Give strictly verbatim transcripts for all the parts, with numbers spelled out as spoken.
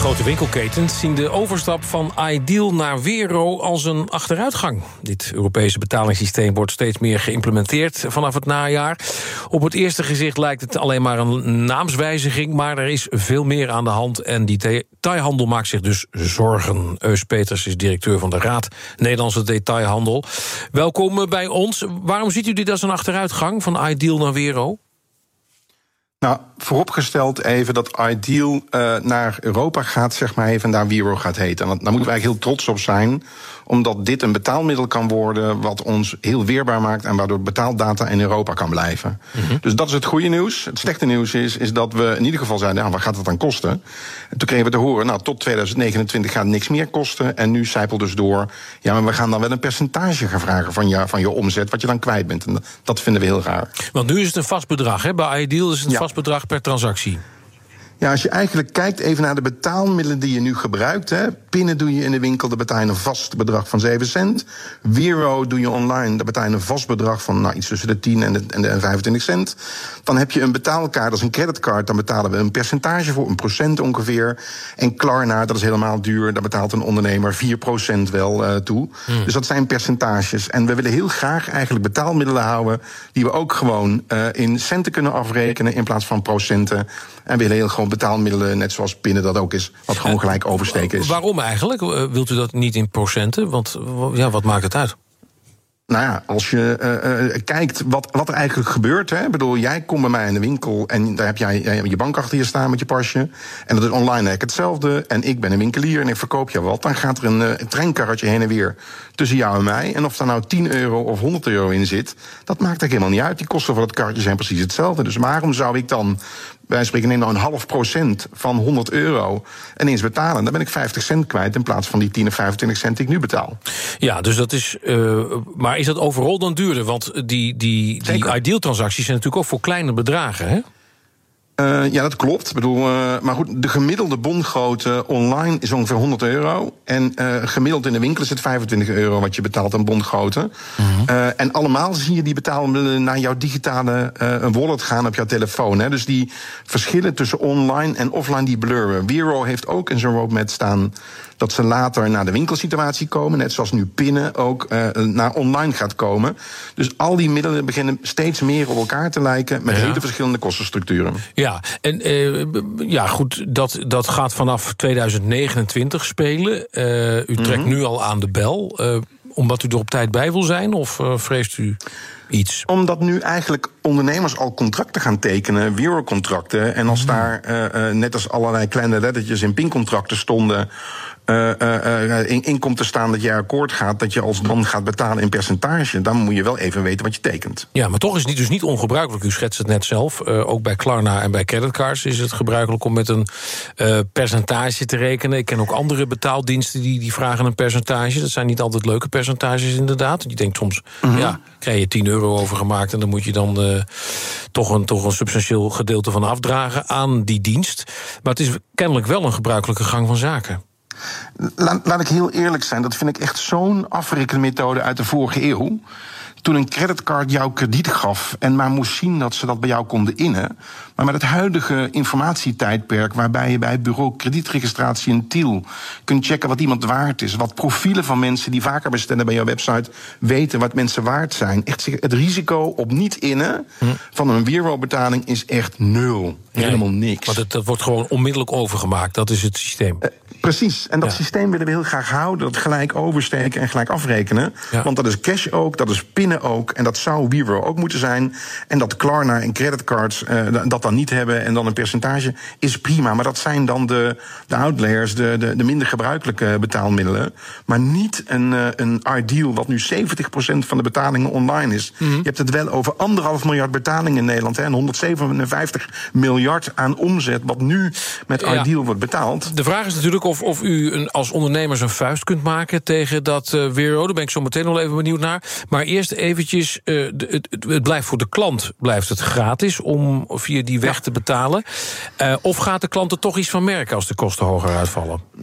Grote winkelketens zien de overstap van Ideal naar Wero als een achteruitgang. Dit Europese betalingssysteem wordt steeds meer geïmplementeerd vanaf het najaar. Op het eerste gezicht lijkt het alleen maar een naamswijziging, maar er is veel meer aan de hand en die detailhandel maakt zich dus zorgen. Eus Peters is directeur van de Raad Nederlandse Detailhandel. Welkom bij ons. Waarom ziet u dit als een achteruitgang van Ideal naar Wero? Nou, vooropgesteld even dat Ideal uh, naar Europa gaat, zeg maar even, en daar Wero gaat heten. En daar moeten we eigenlijk heel trots op zijn, omdat dit een betaalmiddel kan worden wat ons heel weerbaar maakt en waardoor betaaldata in Europa kan blijven. Mm-hmm. Dus dat is het goede nieuws. Het slechte nieuws is, is dat we in ieder geval zeiden, nou, wat gaat het dan kosten? En toen kregen we te horen, nou, tot tweeduizend negenentwintig gaat niks meer kosten. En nu zijpelt dus door, ja, maar we gaan dan wel een percentage gaan vragen van je, van je omzet, wat je dan kwijt bent. En dat vinden we heel raar. Want nu is het een vast bedrag, hè? Bij Ideal is het een ja. vast bedrag per transactie. Ja, als je eigenlijk kijkt even naar de betaalmiddelen die je nu gebruikt. Hè. Pinnen doe je in de winkel, daar betaal je een vast bedrag van zeven cent. Wero doe je online, daar betaal je een vast bedrag van nou, iets tussen de tien en de, en de vijfentwintig cent. Dan heb je een betaalkaart, dat is een creditcard, dan betalen we een percentage voor, een procent ongeveer. En Klarna, dat is helemaal duur, daar betaalt een ondernemer vier procent wel uh, toe. Hmm. Dus dat zijn percentages. En we willen heel graag eigenlijk betaalmiddelen houden die we ook gewoon uh, in centen kunnen afrekenen in plaats van procenten. En we willen heel gewoon betaalmiddelen, net zoals pinnen dat ook is, wat gewoon gelijk oversteken is. Waarom eigenlijk? Wilt u dat niet in procenten? Want ja, wat maakt het uit? Nou ja, als je uh, uh, kijkt wat, wat er eigenlijk gebeurt. Hè, bedoel, jij komt bij mij in de winkel en daar heb jij uh, je bank achter je staan met je pasje. En dat is online eigenlijk hetzelfde. En ik ben een winkelier en ik verkoop je wat. Dan gaat er een, uh, een treinkarretje heen en weer tussen jou en mij. En of daar nou tien euro of honderd euro in zit, dat maakt er helemaal niet uit. Die kosten van het karretje zijn precies hetzelfde. Dus waarom zou ik dan, wij spreken, neem nou een half procent van honderd euro en eens betalen? Dan ben ik vijftig cent kwijt in plaats van die tien of vijfentwintig cent die ik nu betaal. Ja, dus dat is. Uh, maar is dat overal dan duurder? Want die, die, die Ideal-transacties zijn natuurlijk ook voor kleine bedragen, hè? Uh, ja, dat klopt. Ik bedoel, uh, maar goed, de gemiddelde bongrootte online is ongeveer honderd euro. En uh, gemiddeld in de winkel is het vijfentwintig euro wat je betaalt aan bongrootte. Mm-hmm. Uh, en allemaal zie je die betaalmiddelen naar jouw digitale uh, wallet gaan op jouw telefoon. Hè. Dus die verschillen tussen online en offline, die blurren. Wero heeft ook in zijn roadmap staan dat ze later naar de winkelsituatie komen, net zoals nu pinnen ook uh, naar online gaat komen. Dus al die middelen beginnen steeds meer op elkaar te lijken met ja. hele verschillende kostenstructuren. Ja, en uh, ja, goed, dat, dat gaat vanaf tweeduizend negenentwintig spelen. Uh, u trekt mm-hmm. nu al aan de bel, uh, omdat u er op tijd bij wil zijn, of uh, vreest u iets? Omdat nu eigenlijk ondernemers al contracten gaan tekenen, Wero-contracten. En als mm. daar, uh, uh, net als allerlei kleine lettertjes in pincontracten stonden, Uh, uh, uh, in, in komt te staan dat je akkoord gaat, dat je als dan gaat betalen in percentage, dan moet je wel even weten wat je tekent. Ja, maar toch is het dus niet ongebruikelijk. U schetst het net zelf. Uh, ook bij Klarna en bij creditcards is het gebruikelijk om met een uh, percentage te rekenen. Ik ken ook andere betaaldiensten die, die vragen een percentage. Dat zijn niet altijd leuke percentages inderdaad. Je denkt soms, mm-hmm. ja, krijg je tien euro overgemaakt en dan moet je dan uh, toch, een, toch een substantieel gedeelte van afdragen aan die dienst. Maar het is kennelijk wel een gebruikelijke gang van zaken. Laat, laat ik heel eerlijk zijn, dat vind ik echt zo'n afrekenmethode uit de vorige eeuw. Toen een creditcard jou krediet gaf en maar moest zien dat ze dat bij jou konden innen. Maar met het huidige informatietijdperk, waarbij je bij bureau kredietregistratie en T I L kunt checken wat iemand waard is, wat profielen van mensen die vaker bestellen bij jouw website weten wat mensen waard zijn. Echt, het risico op niet innen van een Wero-betaling is echt nul. Helemaal niks. Maar dat, dat wordt gewoon onmiddellijk overgemaakt, dat is het systeem. Uh, precies, en dat ja. systeem willen we heel graag houden, dat gelijk oversteken en gelijk afrekenen. Ja. Want dat is cash ook, dat is pinnen ook, en dat zou Wero ook moeten zijn. En dat Klarna en creditcards uh, dat dan niet hebben en dan een percentage is prima. Maar dat zijn dan de, de outlayers, de, de, de minder gebruikelijke betaalmiddelen. Maar niet een, uh, een Ideal, wat nu zeventig procent van de betalingen online is. Mm-hmm. Je hebt het wel over anderhalf miljard betalingen in Nederland, hè, en honderdzevenenvijftig miljard aan omzet, wat nu met ja. Ideal wordt betaald. De vraag is natuurlijk of, of u een, als ondernemers een vuist kunt maken tegen dat uh, Wero. Daar ben ik zo meteen nog even benieuwd naar. Maar eerst eventjes, uh, de, het, het blijft voor de klant blijft het gratis om via die weg te betalen. Uh, of gaat de klant er toch iets van merken als de kosten hoger uitvallen? Nou,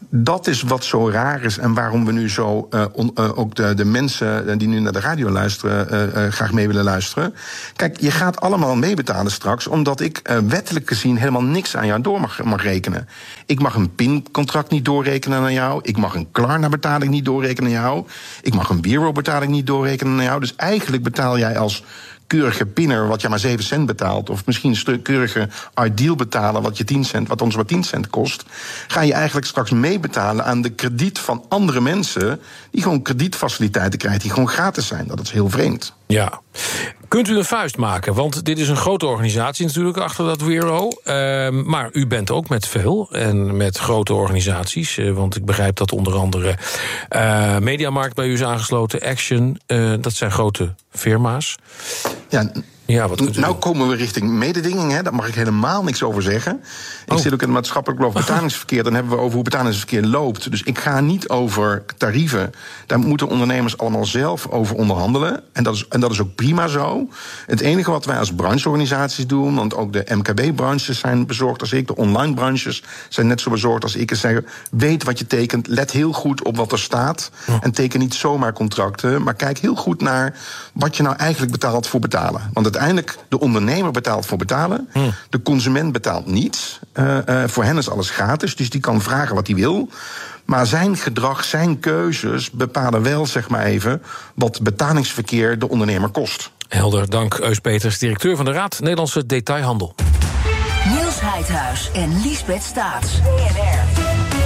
Dat is wat zo raar is en waarom we nu zo uh, on, uh, ook de, de mensen die nu naar de radio luisteren uh, uh, graag mee willen luisteren. Kijk, je gaat allemaal meebetalen straks, omdat ik uh, wettelijk gezien helemaal niks aan jou door mag, mag rekenen. Ik mag een pincontract niet doorrekenen aan jou. Ik mag een Klarna-betaling niet doorrekenen aan jou. Ik mag een Wero-betaling niet doorrekenen aan jou. Dus eigenlijk betaal jij als keurige pinner wat je maar zeven cent betaalt, of misschien een stuk keurige Ideal betalen wat je tien cent, wat ons maar tien cent kost, ga je eigenlijk straks meebetalen aan de krediet van andere mensen die gewoon kredietfaciliteiten krijgen die gewoon gratis zijn. Dat is heel vreemd. Ja. Kunt u een vuist maken? Want dit is een grote organisatie natuurlijk achter dat Wero. Uh, maar u bent ook met veel en met grote organisaties. Uh, want ik begrijp dat onder andere uh, Mediamarkt bij u is aangesloten. Action, uh, dat zijn grote firma's. Ja, Ja, wat nou komen we richting mededinging, hè, daar mag ik helemaal niks over zeggen. Ik oh. zit ook in het maatschappelijk geloof betalingsverkeer, dan hebben we over hoe betalingsverkeer loopt. Dus ik ga niet over tarieven. Daar moeten ondernemers allemaal zelf over onderhandelen. En dat is, en dat is ook prima zo. Het enige wat wij als brancheorganisaties doen, want ook de M K B-branches zijn bezorgd als ik, de online branches zijn net zo bezorgd als ik, en zeggen, weet wat je tekent, let heel goed op wat er staat. Oh. En teken niet zomaar contracten, maar kijk heel goed naar wat je nou eigenlijk betaalt voor betalen. Want het uiteindelijk, de ondernemer betaalt voor betalen. Hmm. De consument betaalt niets. Uh, uh, voor hen is alles gratis, dus die kan vragen wat hij wil. Maar zijn gedrag, zijn keuzes bepalen wel, zeg maar even, wat betalingsverkeer de ondernemer kost. Helder, dank Eus Peters, directeur van de Raad Nederlandse Detailhandel. Niels Heidhuis en Liesbeth Staats. B N R.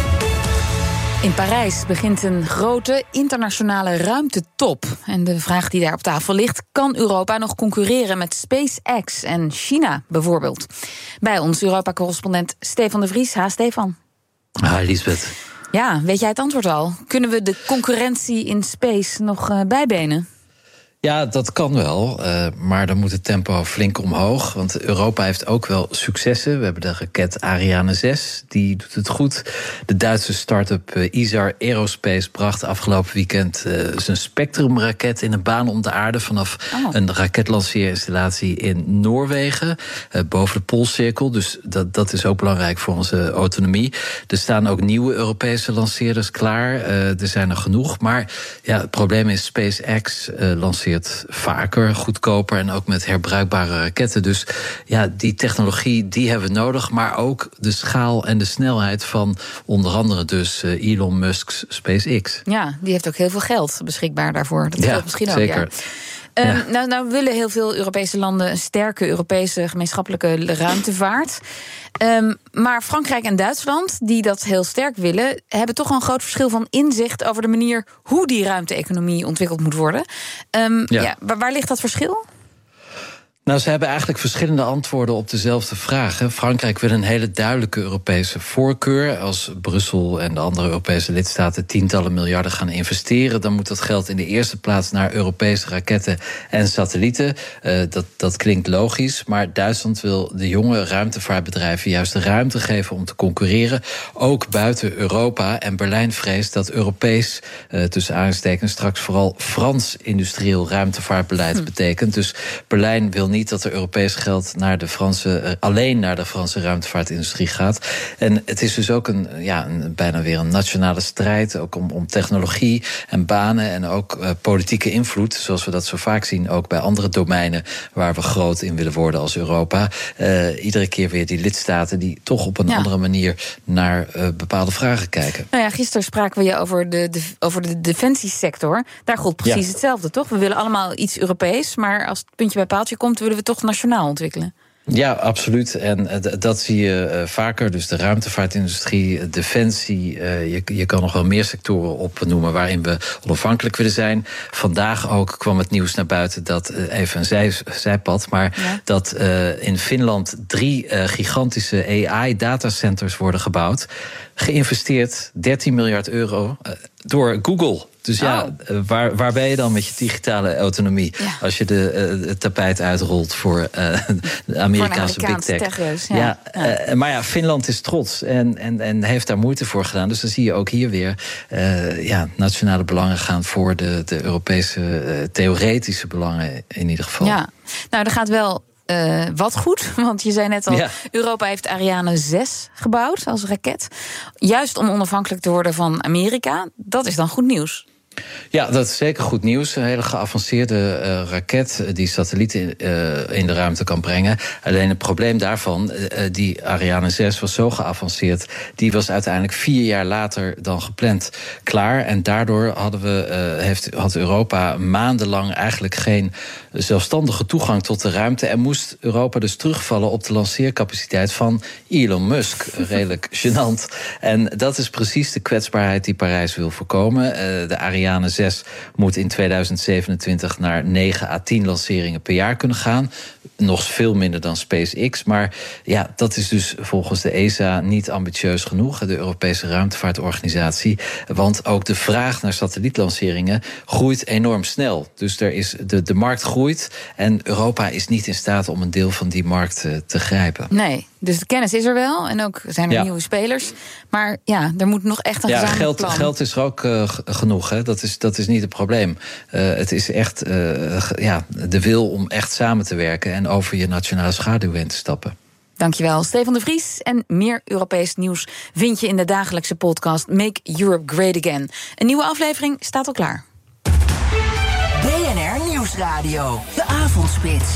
In Parijs begint een grote internationale ruimtetop. En de vraag die daar op tafel ligt, kan Europa nog concurreren met SpaceX en China bijvoorbeeld? Bij ons Europa-correspondent Stefan de Vries. Ha, Stefan. Hi, Liesbeth. Ja, weet jij het antwoord al? Kunnen we de concurrentie in space nog uh, bijbenen? Ja, dat kan wel, uh, maar dan moet het tempo flink omhoog. Want Europa heeft ook wel successen. We hebben de raket Ariane zes, die doet het goed. De Duitse start-up uh, Isar Aerospace bracht afgelopen weekend uh, zijn Spectrum-raket in een baan om de aarde vanaf oh. een raketlanceerinstallatie in Noorwegen, uh, boven de Poolcirkel. Dus dat, dat is ook belangrijk voor onze autonomie. Er staan ook nieuwe Europese lanceerders klaar. Uh, er zijn er genoeg. Maar ja, het probleem is, SpaceX uh, lanceert vaker, goedkoper en ook met herbruikbare raketten. Dus ja, die technologie die hebben we nodig, maar ook de schaal en de snelheid van onder andere dus uh, Elon Musk's SpaceX. Ja, die heeft ook heel veel geld beschikbaar daarvoor. Dat geldt ja, misschien zeker. ook, ja. Um, ja. nou, nou willen heel veel Europese landen een sterke Europese gemeenschappelijke ruimtevaart. Um, maar Frankrijk en Duitsland, die dat heel sterk willen, hebben toch wel een groot verschil van inzicht over de manier hoe die ruimte-economie ontwikkeld moet worden. Um, ja. Ja, waar, waar ligt dat verschil? Nou, ze hebben eigenlijk verschillende antwoorden op dezelfde vraag. Hè. Frankrijk wil een hele duidelijke Europese voorkeur. Als Brussel en de andere Europese lidstaten tientallen miljarden gaan investeren, dan moet dat geld in de eerste plaats naar Europese raketten en satellieten. Uh, dat, dat klinkt logisch, maar Duitsland wil de jonge ruimtevaartbedrijven juist de ruimte geven om te concurreren, ook buiten Europa. En Berlijn vreest dat Europees, uh, tussen aanstekens, straks vooral Frans industrieel ruimtevaartbeleid hm. betekent. Dus Berlijn wil niet dat er Europees geld naar de Franse, alleen naar de Franse ruimtevaartindustrie gaat. En het is dus ook een, ja, een, bijna weer een nationale strijd, ook om, om technologie en banen en ook uh, politieke invloed, zoals we dat zo vaak zien, ook bij andere domeinen waar we groot in willen worden als Europa. Uh, iedere keer weer die lidstaten die toch op een ja. andere manier naar uh, bepaalde vragen kijken. Nou ja, gisteren spraken we je over de, de, over de defensiesector. Daar gold precies ja. hetzelfde, toch? We willen allemaal iets Europees, maar als het puntje bij paaltje komt, willen we toch nationaal ontwikkelen. Ja, absoluut. En uh, dat zie je uh, vaker. Dus de ruimtevaartindustrie, defensie. Uh, je, je kan nog wel meer sectoren opnoemen waarin we onafhankelijk willen zijn. Vandaag ook kwam het nieuws naar buiten dat, uh, even een zij, zijpad, maar ja. dat uh, in Finland drie uh, gigantische A I-datacenters worden gebouwd. Geïnvesteerd dertien miljard euro uh, door Google. Dus ja, oh. waar, waar ben je dan met je digitale autonomie? Ja. Als je de, uh, het tapijt uitrolt voor uh, de Amerikaanse big tech. Techreus, ja. Ja, ja. Uh, maar ja, Finland is trots en, en, en heeft daar moeite voor gedaan. Dus dan zie je ook hier weer uh, ja, nationale belangen gaan voor de, de Europese uh, theoretische belangen in ieder geval. Ja, nou, er gaat wel Uh, wat goed, want je zei net al, ja. Europa heeft Ariane zes gebouwd als raket. Juist om onafhankelijk te worden van Amerika. Dat is dan goed nieuws. Ja, dat is zeker goed nieuws. Een hele geavanceerde uh, raket die satellieten uh, in de ruimte kan brengen. Alleen het probleem daarvan, uh, die Ariane zes was zo geavanceerd, die was uiteindelijk vier jaar later dan gepland klaar. En daardoor hadden we, uh, heeft, had Europa maandenlang eigenlijk geen zelfstandige toegang tot de ruimte. En moest Europa dus terugvallen op de lanceercapaciteit van Elon Musk. Redelijk gênant. En dat is precies de kwetsbaarheid die Parijs wil voorkomen. Uh, de Ariane zes moet in tweeduizend zevenentwintig naar negen à tien lanceringen per jaar kunnen gaan. Nog veel minder dan SpaceX. Maar ja, dat is dus volgens de E S A niet ambitieus genoeg, de Europese Ruimtevaartorganisatie. Want ook de vraag naar satellietlanceringen groeit enorm snel. Dus er is de, de markt groeit en Europa is niet in staat om een deel van die markt uh, te grijpen. Nee, dus de kennis is er wel en ook zijn er ja. nieuwe spelers. Maar ja, er moet nog echt een ja, gezamenlijk geld, plan. Geld is er ook uh, genoeg, hè. Dat is, dat is niet het probleem. Uh, het is echt uh, ja, de wil om echt samen te werken en over je nationale schaduw heen te stappen. Dankjewel, Stefan de Vries. En meer Europees nieuws vind je in de dagelijkse podcast Make Europe Great Again. Een nieuwe aflevering staat al klaar. B N R Nieuwsradio, de avondspits.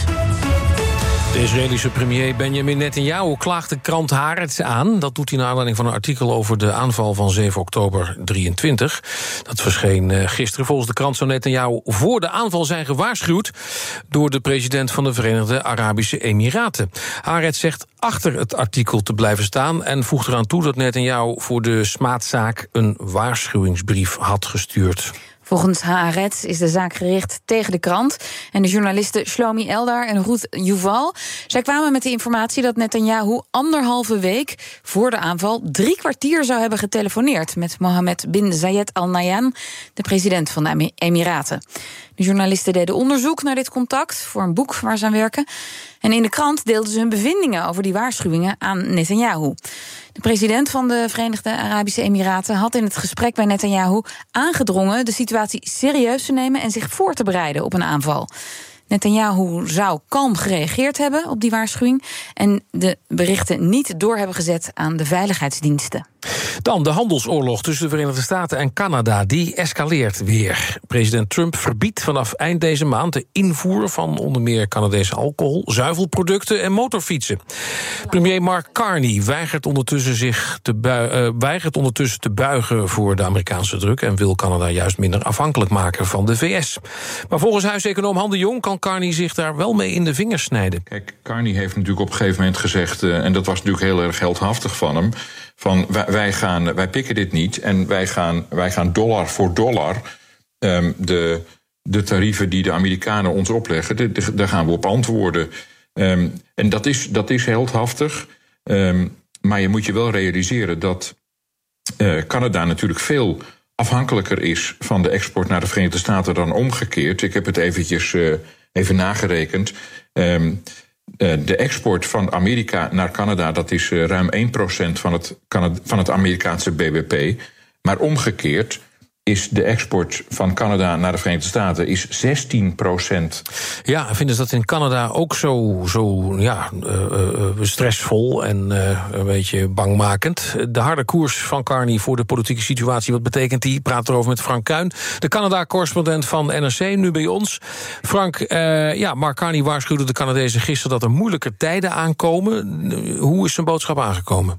De Israëlische premier Benjamin Netanyahu klaagt de krant Haaretz aan. Dat doet hij naar aanleiding van een artikel over de aanval van zeven oktober drieëntwintig. Dat verscheen gisteren. Volgens de krant zou Netanyahu voor de aanval zijn gewaarschuwd door de president van de Verenigde Arabische Emiraten. Haaretz zegt achter het artikel te blijven staan en voegt eraan toe dat Netanyahu voor de smaadzaak een waarschuwingsbrief had gestuurd. Volgens Haaretz is de zaak gericht tegen de krant. En de journalisten Shlomi Eldar en Ruth Yuval, zij kwamen met de informatie dat Netanyahu anderhalve week voor de aanval drie kwartier zou hebben getelefoneerd met Mohammed bin Zayed Al Nahyan, de president van de Emiraten. De journalisten deden onderzoek naar dit contact voor een boek waar ze aan werken. En in de krant deelden ze hun bevindingen over die waarschuwingen aan Netanyahu. De president van de Verenigde Arabische Emiraten had in het gesprek bij Netanyahu aangedrongen de situatie serieus te nemen en zich voor te bereiden op een aanval. Netanyahu zou kalm gereageerd hebben op die waarschuwing en de berichten niet door hebben gezet aan de veiligheidsdiensten. Dan de handelsoorlog tussen de Verenigde Staten en Canada, die escaleert weer. President Trump verbiedt vanaf eind deze maand de invoer van onder meer Canadese alcohol, zuivelproducten en motorfietsen. Premier Mark Carney weigert ondertussen, zich te bui- uh, weigert ondertussen te buigen voor de Amerikaanse druk en wil Canada juist minder afhankelijk maken van de V S. Maar volgens huiseconoom Han de Jong kan Carney zich daar wel mee in de vingers snijden. Kijk, Carney heeft natuurlijk op een gegeven moment gezegd, uh, en dat was natuurlijk heel erg geldhaftig van hem, van wij, wij, gaan, wij pikken dit niet en wij gaan, wij gaan dollar voor dollar um, de, de tarieven die de Amerikanen ons opleggen, de, de, daar gaan we op antwoorden. Um, en dat is, dat is heldhaftig, um, maar je moet je wel realiseren dat uh, Canada natuurlijk veel afhankelijker is van de export naar de Verenigde Staten dan omgekeerd. Ik heb het eventjes uh, even nagerekend. Um, Uh, de export van Amerika naar Canada, dat is uh, ruim één procent van het, van het Amerikaanse B B P. Maar omgekeerd is de export van Canada naar de Verenigde Staten is zestien procent. Ja, vinden ze dat in Canada ook zo, zo ja, uh, uh, stressvol en uh, een beetje bangmakend? De harde koers van Carney voor de politieke situatie, wat betekent die? Praat erover met Frank Kuin, de Canada-correspondent van N R C, nu bij ons. Frank, uh, ja, Mark Carney waarschuwde de Canadezen gisteren dat er moeilijke tijden aankomen. Hoe is zijn boodschap aangekomen?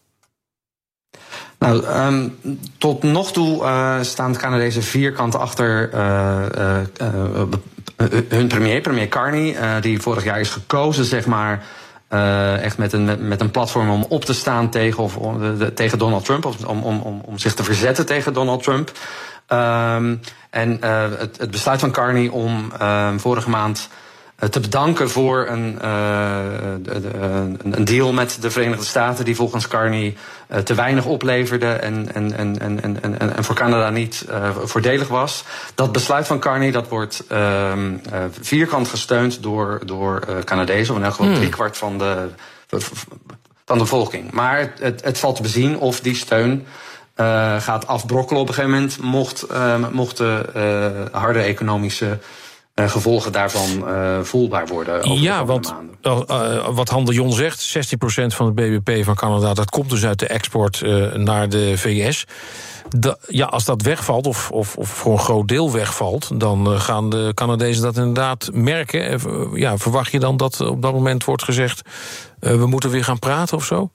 Nou, um, tot nog toe uh, staan de Canadezen vierkant achter uh, uh, uh, hun premier, premier Carney, uh, die vorig jaar is gekozen, zeg maar, uh, echt met een, met, met een platform om op te staan tegen, of, om, de, tegen Donald Trump, of om, om, om, om zich te verzetten tegen Donald Trump. Um, en uh, het, het besluit van Carney om uh, vorige maand te bedanken voor een, uh, de, de, een deal met de Verenigde Staten die volgens Carney uh, te weinig opleverde en, en, en, en, en, en voor Canada niet uh, voordelig was. Dat besluit van Carney dat wordt uh, uh, vierkant gesteund door, door uh, Canadezen, of in elk geval driekwart van de, van de bevolking. Maar het, het valt te bezien of die steun Uh, gaat afbrokkelen op een gegeven moment, mocht, uh, mocht de uh, harde economische uh, gevolgen daarvan uh, voelbaar worden over ja, de want maanden. Uh, wat Han de Jong zegt, zestien procent van het B B P van Canada, dat komt dus uit de export uh, naar de V S. Da, ja, als dat wegvalt, of, of, of voor een groot deel wegvalt, dan uh, gaan de Canadezen dat inderdaad merken. Uh, ja, verwacht je dan dat op dat moment wordt gezegd, uh, we moeten weer gaan praten of zo?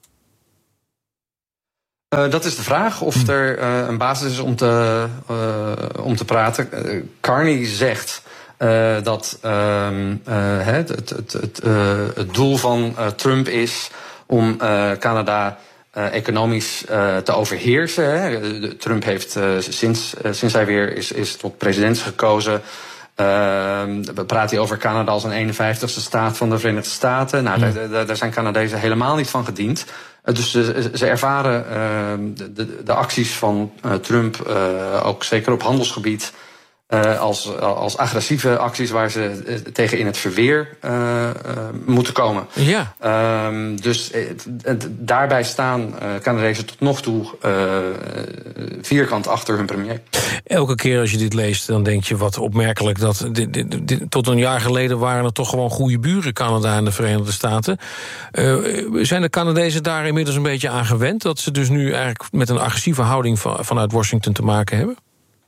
Uh, dat is de vraag, of hm. er uh, een basis is om te, uh, om te praten. Uh, Carney zegt uh, dat uh, uh, het, het, het, het, uh, het doel van uh, Trump is om uh, Canada uh, economisch uh, te overheersen. Hè. Trump heeft uh, sinds, uh, sinds hij weer is, is tot president gekozen, Uh, we praten hier over Canada als een eenenvijftigste staat van de Verenigde Staten. Nou, ja. daar, daar zijn Canadezen helemaal niet van gediend. Uh, dus ze, ze ervaren uh, de, de, de acties van uh, Trump, uh, ook zeker op handelsgebied, Uh, als, als agressieve acties waar ze uh, tegen in het verweer uh, uh, moeten komen. Ja. Uh, dus uh, daarbij staan uh, Canadezen tot nog toe uh, vierkant achter hun premier. Elke keer als je dit leest, dan denk je wat opmerkelijk dat dit, dit, dit, tot een jaar geleden waren er toch gewoon goede buren, Canada en de Verenigde Staten. Uh, zijn de Canadezen daar inmiddels een beetje aan gewend, dat ze dus nu eigenlijk met een agressieve houding van, vanuit Washington te maken hebben?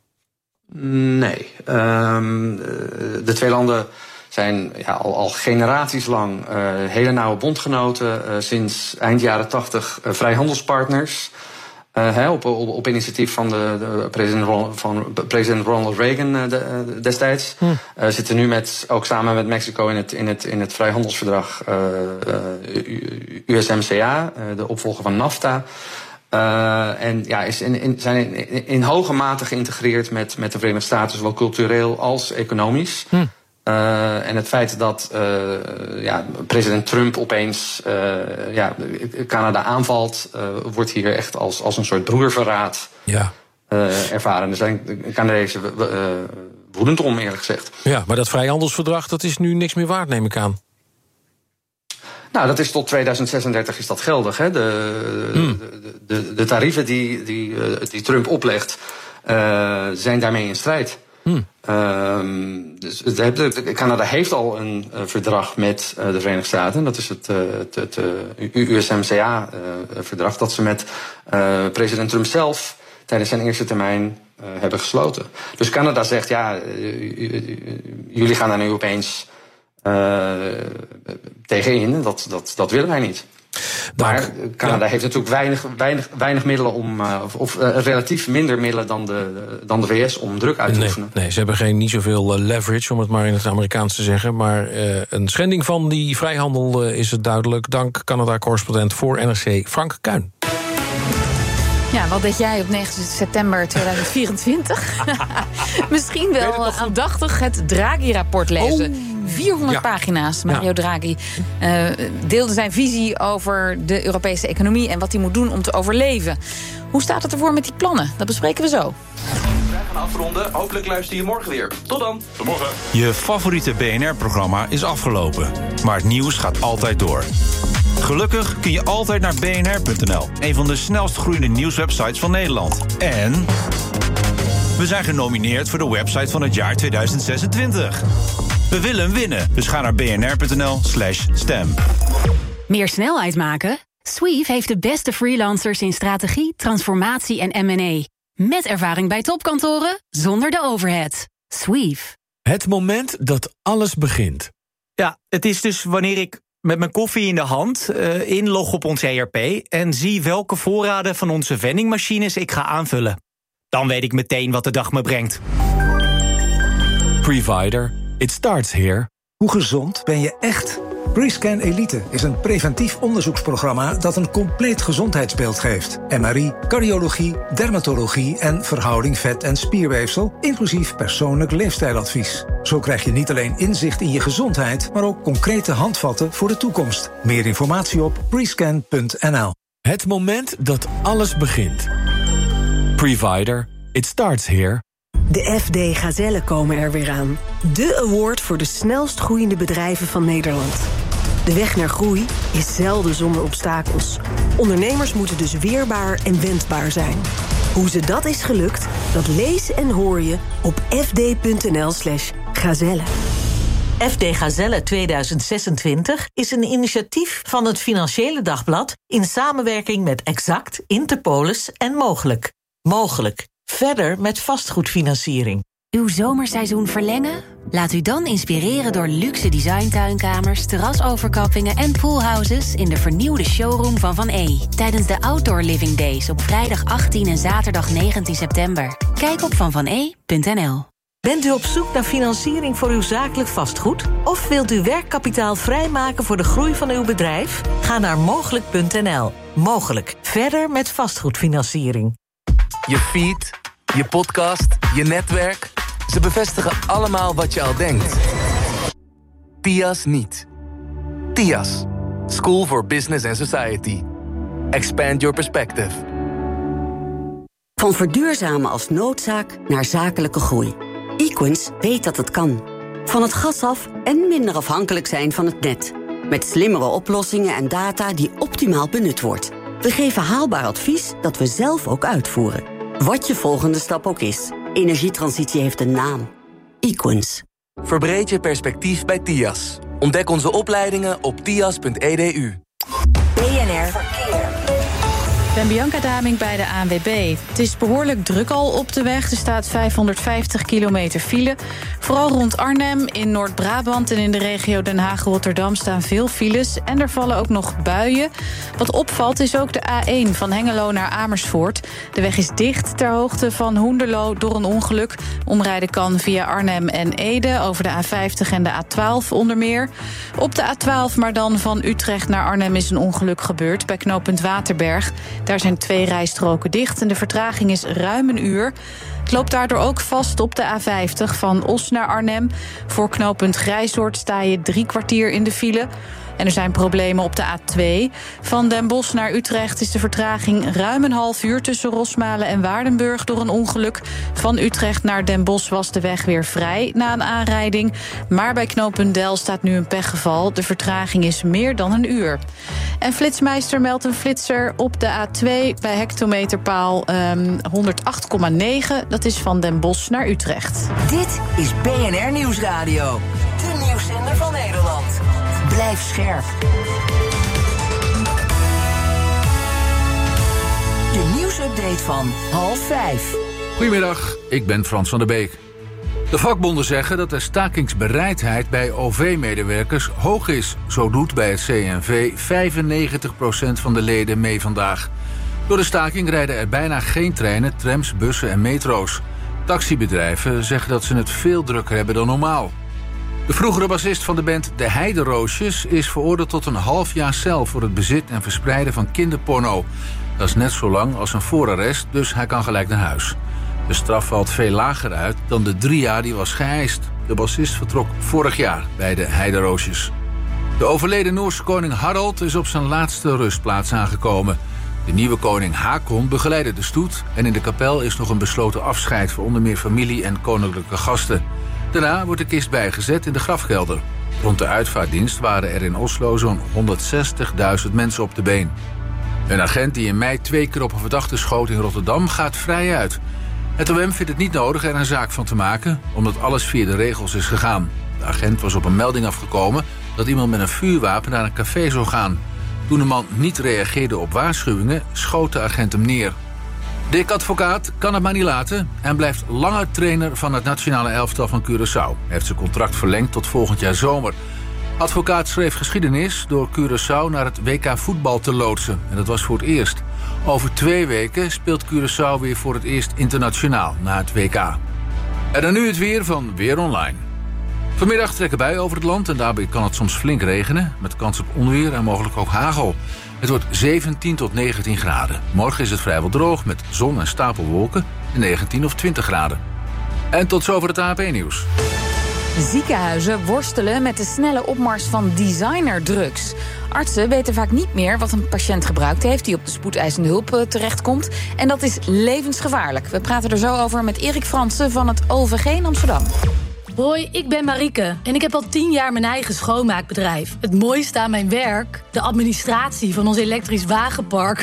Nee. Um, de twee landen zijn ja, al, al generaties lang uh, hele nauwe bondgenoten. Uh, sinds eind jaren tachtig uh, vrijhandelspartners. Uh, he, op, op, op initiatief van, de, de president, Ronald, van president Ronald Reagan uh, de, uh, destijds. Hm. Uh, zitten nu met, ook samen met Mexico in het, in het, in het vrijhandelsverdrag uh, uh, U S M C A, uh, de opvolger van NAFTA. Uh, en ja, is in, in, zijn in, in hoge mate geïntegreerd met, met de Verenigde Staten, zowel cultureel als economisch. Hm. Uh, en het feit dat uh, ja, president Trump opeens uh, ja, Canada aanvalt, uh, wordt hier echt als, als een soort broerverraad ja. uh, ervaren. Er zijn Canadezen uh, woedend om, eerlijk gezegd. Ja, maar dat vrijhandelsverdrag, dat is nu niks meer waard, neem ik aan. Nou, dat is tot tweeduizend zesendertig is dat geldig. Hè? De, mm. de, de, de tarieven die, die, die Trump oplegt, uh, zijn daarmee in strijd. Mm. Uh, dus de, Canada heeft al een uh, verdrag met uh, de Verenigde Staten. Dat is het, uh, het, het uh, U S M C A-verdrag uh, dat ze met uh, president Trump zelf tijdens zijn eerste termijn uh, hebben gesloten. Dus Canada zegt, ja, uh, jullie gaan daar nu opeens Uh, tegenin, dat, dat, dat willen wij niet. Dank. Maar Canada ja. heeft natuurlijk weinig, weinig, weinig middelen om, uh, of, of uh, relatief minder middelen dan de, dan de V S om druk uit te nee, oefenen. Nee, ze hebben geen, niet zoveel uh, leverage, om het maar in het Amerikaans te zeggen. Maar uh, een schending van die vrijhandel uh, is het duidelijk. Dank Canada-correspondent voor N R C, Frank Kuin. Ja, wat deed jij op negentien september tweeduizend vierentwintig? Misschien wel aandachtig het Draghi-rapport lezen. Oh. vierhonderd ja. pagina's. Mario ja. Draghi uh, deelde zijn visie over de Europese economie en wat hij moet doen om te overleven. Hoe staat het ervoor met die plannen? Dat bespreken we zo. Wij gaan afronden. Hopelijk luister je morgen weer. Tot dan. Tot morgen. Je favoriete B N R-programma is afgelopen. Maar het nieuws gaat altijd door. Gelukkig kun je altijd naar B N R punt N L, een van de snelst groeiende nieuwswebsites van Nederland. En we zijn genomineerd voor de website van het jaar tweeduizend zesentwintig. We willen hem winnen, dus ga naar bnr.nl slash stem. Meer snelheid maken? Sweeve heeft de beste freelancers in strategie, transformatie en M en A. Met ervaring bij topkantoren, zonder de overhead. Sweeve. Het moment dat alles begint. Ja, het is dus wanneer ik met mijn koffie in de hand uh, inlog op ons E R P en zie welke voorraden van onze vendingmachines ik ga aanvullen. Dan weet ik meteen wat de dag me brengt. Previder. It starts here. Hoe gezond ben je echt? Prescan Elite is een preventief onderzoeksprogramma dat een compleet gezondheidsbeeld geeft. M R I, cardiologie, dermatologie en verhouding vet- en spierweefsel, inclusief persoonlijk leefstijladvies. Zo krijg je niet alleen inzicht in je gezondheid, maar ook concrete handvatten voor de toekomst. Meer informatie op prescan punt n l. Het moment dat alles begint. Previder. It starts here. De F D Gazellen komen er weer aan. De award voor de snelst groeiende bedrijven van Nederland. De weg naar groei is zelden zonder obstakels. Ondernemers moeten dus weerbaar en wendbaar zijn. Hoe ze dat is gelukt, dat lees en hoor je op f d punt n l slash gazellen. F D Gazelle tweeduizend zesentwintig is een initiatief van het Financiële Dagblad in samenwerking met Exact, Interpolis en Mogelijk. Mogelijk. Verder met vastgoedfinanciering. Uw zomerseizoen verlengen? Laat u dan inspireren door luxe designtuinkamers, terrasoverkappingen en poolhouses in de vernieuwde showroom van Van E. Tijdens de Outdoor Living Days op vrijdag achttien en zaterdag negentien september. Kijk op van van e punt n l. Bent u op zoek naar financiering voor uw zakelijk vastgoed? Of wilt u werkkapitaal vrijmaken voor de groei van uw bedrijf? Ga naar mogelijk punt n l. Mogelijk. Verder met vastgoedfinanciering. Je feed, je podcast, je netwerk. Ze bevestigen allemaal wat je al denkt. T I A S niet. T I A S. School for Business and Society. Expand your perspective. Van verduurzamen als noodzaak naar zakelijke groei. Equins weet dat het kan. Van het gas af en minder afhankelijk zijn van het net. Met slimmere oplossingen en data die optimaal benut wordt. We geven haalbaar advies dat we zelf ook uitvoeren. Wat je volgende stap ook is. Energietransitie heeft een naam. Equins. Verbreed je perspectief bij T I A S. Ontdek onze opleidingen op tias punt e d u. B N R Verkeer. Ik ben Bianca Daming bij de A N W B. Het is behoorlijk druk al op de weg. Er staat vijfhonderdvijftig kilometer file. Vooral rond Arnhem, in Noord-Brabant en in de regio Den Haag-Rotterdam staan veel files. En er vallen ook nog buien. Wat opvalt is ook de A één van Hengelo naar Amersfoort. De weg is dicht ter hoogte van Hoenderloo door een ongeluk. Omrijden kan via Arnhem en Ede over de A vijftig en de A twaalf onder meer. Op de A twaalf, maar dan van Utrecht naar Arnhem is een ongeluk gebeurd bij knooppunt Waterberg. Daar zijn twee rijstroken dicht en de vertraging is ruim een uur. Het loopt daardoor ook vast op de A vijftig van Os naar Arnhem. Voor knooppunt Grijzoord sta je drie kwartier in de file. En er zijn problemen op de A twee. Van Den Bosch naar Utrecht is de vertraging ruim een half uur tussen Rosmalen en Waardenburg door een ongeluk. Van Utrecht naar Den Bosch was de weg weer vrij na een aanrijding. Maar bij knooppunt Del staat nu een pechgeval. De vertraging is meer dan een uur. En Flitsmeister meldt een flitser op de A twee bij hectometerpaal um, honderd acht komma negen. Dat is van Den Bosch naar Utrecht. Dit is B N R Nieuwsradio. De nieuwszender van Nederland. Blijf scherp. De nieuwsupdate van half vijf. Goedemiddag, ik ben Frans van der Beek. De vakbonden zeggen dat de stakingsbereidheid bij O V-medewerkers hoog is. Zo doet bij het C N V vijfennegentig procent van de leden mee vandaag. Door de staking rijden er bijna geen treinen, trams, bussen en metro's. Taxibedrijven zeggen dat ze het veel drukker hebben dan normaal. De vroegere bassist van de band De Heideroosjes is veroordeeld tot een half jaar cel voor het bezit en verspreiden van kinderporno. Dat is net zo lang als een voorarrest, dus hij kan gelijk naar huis. De straf valt veel lager uit dan de drie jaar die was geëist. De bassist vertrok vorig jaar bij De Heideroosjes. De overleden Noorse koning Harald is op zijn laatste rustplaats aangekomen. De nieuwe koning Hakon begeleidde de stoet en in de kapel is nog een besloten afscheid voor onder meer familie en koninklijke gasten. Daarna wordt de kist bijgezet in de grafkelder. Rond de uitvaartdienst waren er in Oslo zo'n honderdzestigduizend mensen op de been. Een agent die in mei twee keer op een verdachte schoot in Rotterdam gaat vrij uit. Het O M vindt het niet nodig er een zaak van te maken, omdat alles via de regels is gegaan. De agent was op een melding afgekomen dat iemand met een vuurwapen naar een café zou gaan. Toen de man niet reageerde op waarschuwingen, schoot de agent hem neer. Dick Advocaat kan het maar niet laten en blijft langer trainer van het nationale elftal van Curaçao. Hij heeft zijn contract verlengd tot volgend jaar zomer. Advocaat schreef geschiedenis door Curaçao naar het W K voetbal te loodsen. En dat was voor het eerst. Over twee weken speelt Curaçao weer voor het eerst internationaal na het W K. En dan nu het weer van Weer Online. Vanmiddag trekken buien over het land en daarbij kan het soms flink regenen, met kans op onweer en mogelijk ook hagel. Het wordt zeventien tot negentien graden. Morgen is het vrijwel droog met zon en stapelwolken en negentien of twintig graden. En tot zover het A P nieuws. Ziekenhuizen worstelen met de snelle opmars van designerdrugs. Artsen weten vaak niet meer wat een patiënt gebruikt heeft die op de spoedeisende hulp terechtkomt. En dat is levensgevaarlijk. We praten er zo over met Erik Fransen van het O V G in Amsterdam. Hoi, ik ben Marieke en ik heb al tien jaar mijn eigen schoonmaakbedrijf. Het mooiste aan mijn werk, de administratie van ons elektrisch wagenpark.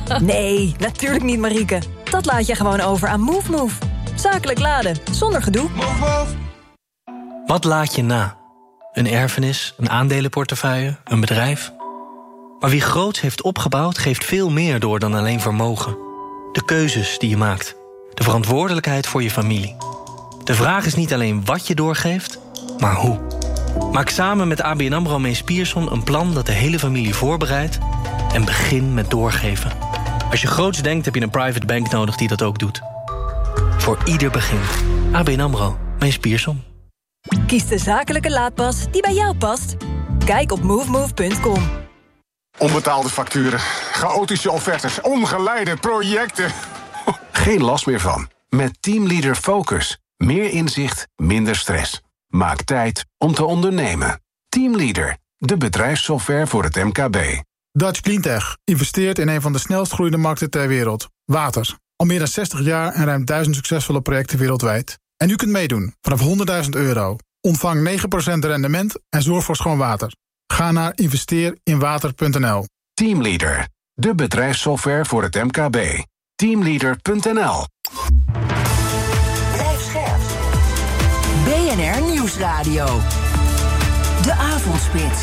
Nee, natuurlijk niet, Marieke. Dat laat je gewoon over aan MoveMove. Zakelijk laden, zonder gedoe. Wat laat je na? een erfenis, een aandelenportefeuille, een bedrijf. Maar wie groots heeft opgebouwd, geeft veel meer door dan alleen vermogen. De keuzes die je maakt. De verantwoordelijkheid voor je familie. De vraag is niet alleen wat je doorgeeft, maar hoe. Maak samen met A B N AMRO Mees Pierson een plan dat de hele familie voorbereidt en begin met doorgeven. Als je groots denkt, heb je een private bank nodig die dat ook doet. Voor ieder begin. A B N AMRO Mees Pierson. Kies de zakelijke laadpas die bij jou past. Kijk op movemove punt com. Onbetaalde facturen, chaotische offertes, ongeleide projecten. Geen last meer van. Met Teamleader Focus. Meer inzicht, minder stress. Maak tijd om te ondernemen. Teamleader, de bedrijfssoftware voor het M K B. Dutch Cleantech investeert in een van de snelst groeiende markten ter wereld. Water. Al meer dan zestig jaar en ruim duizend succesvolle projecten wereldwijd. En u kunt meedoen vanaf honderdduizend euro. Ontvang negen procent rendement en zorg voor schoon water. Ga naar investeer in water punt n l. Teamleader, de bedrijfssoftware voor het M K B. Teamleader punt n l. Blijf scherp. B N R Nieuwsradio. De Avondspits.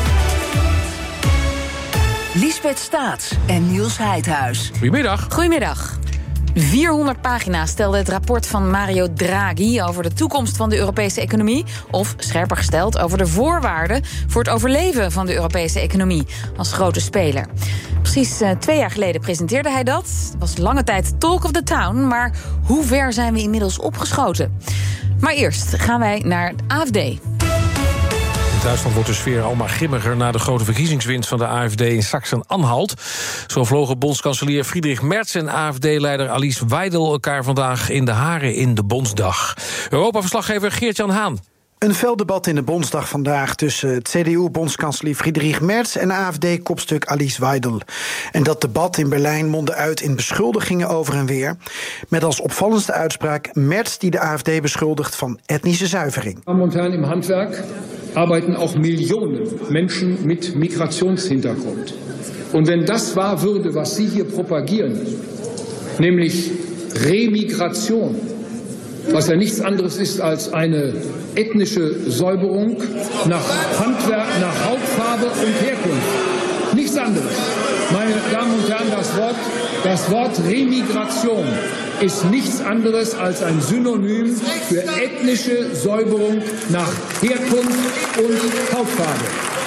Liesbeth Staats en Niels Heidhuis. Goedemiddag. Goedemiddag. vierhonderd pagina's stelde het rapport van Mario Draghi over de toekomst van de Europese economie, of scherper gesteld over de voorwaarden voor het overleven van de Europese economie als grote speler. Precies uh, twee jaar geleden presenteerde hij dat. Het was lange tijd talk of the town, maar hoe ver zijn we inmiddels opgeschoten? Maar eerst gaan wij naar het A F D. In Duitsland wordt de sfeer al maar grimmiger na de grote verkiezingswinst van de A F D in Sachsen-Anhalt. Zo vlogen bondskanselier Friedrich Merz en A F D-leider Alice Weidel elkaar vandaag in de haren in de Bondsdag. Europa-verslaggever Geert-Jan Haan. Een fel debat in de Bondsdag vandaag tussen het C D U-bondskanselier Friedrich Merz en A F D-kopstuk Alice Weidel. En dat debat in Berlijn mondde uit in beschuldigingen over en weer. Met als opvallendste uitspraak Merz die de A F D beschuldigt van etnische zuivering. Damen und Herren, im Handwerk arbeiten auch Millionen Menschen mit Migrationshintergrund. Und wenn das wahr würde, was Sie hier propagieren, nämlich Remigration, was ja nichts anderes ist als eine ethnische Säuberung nach Handwerk, nach Hautfarbe und Herkunft. Nichts anderes. Meine Damen und Herren, das Wort, das Wort Remigration ist nichts anderes als ein Synonym für ethnische Säuberung nach Herkunft und Hautfarbe.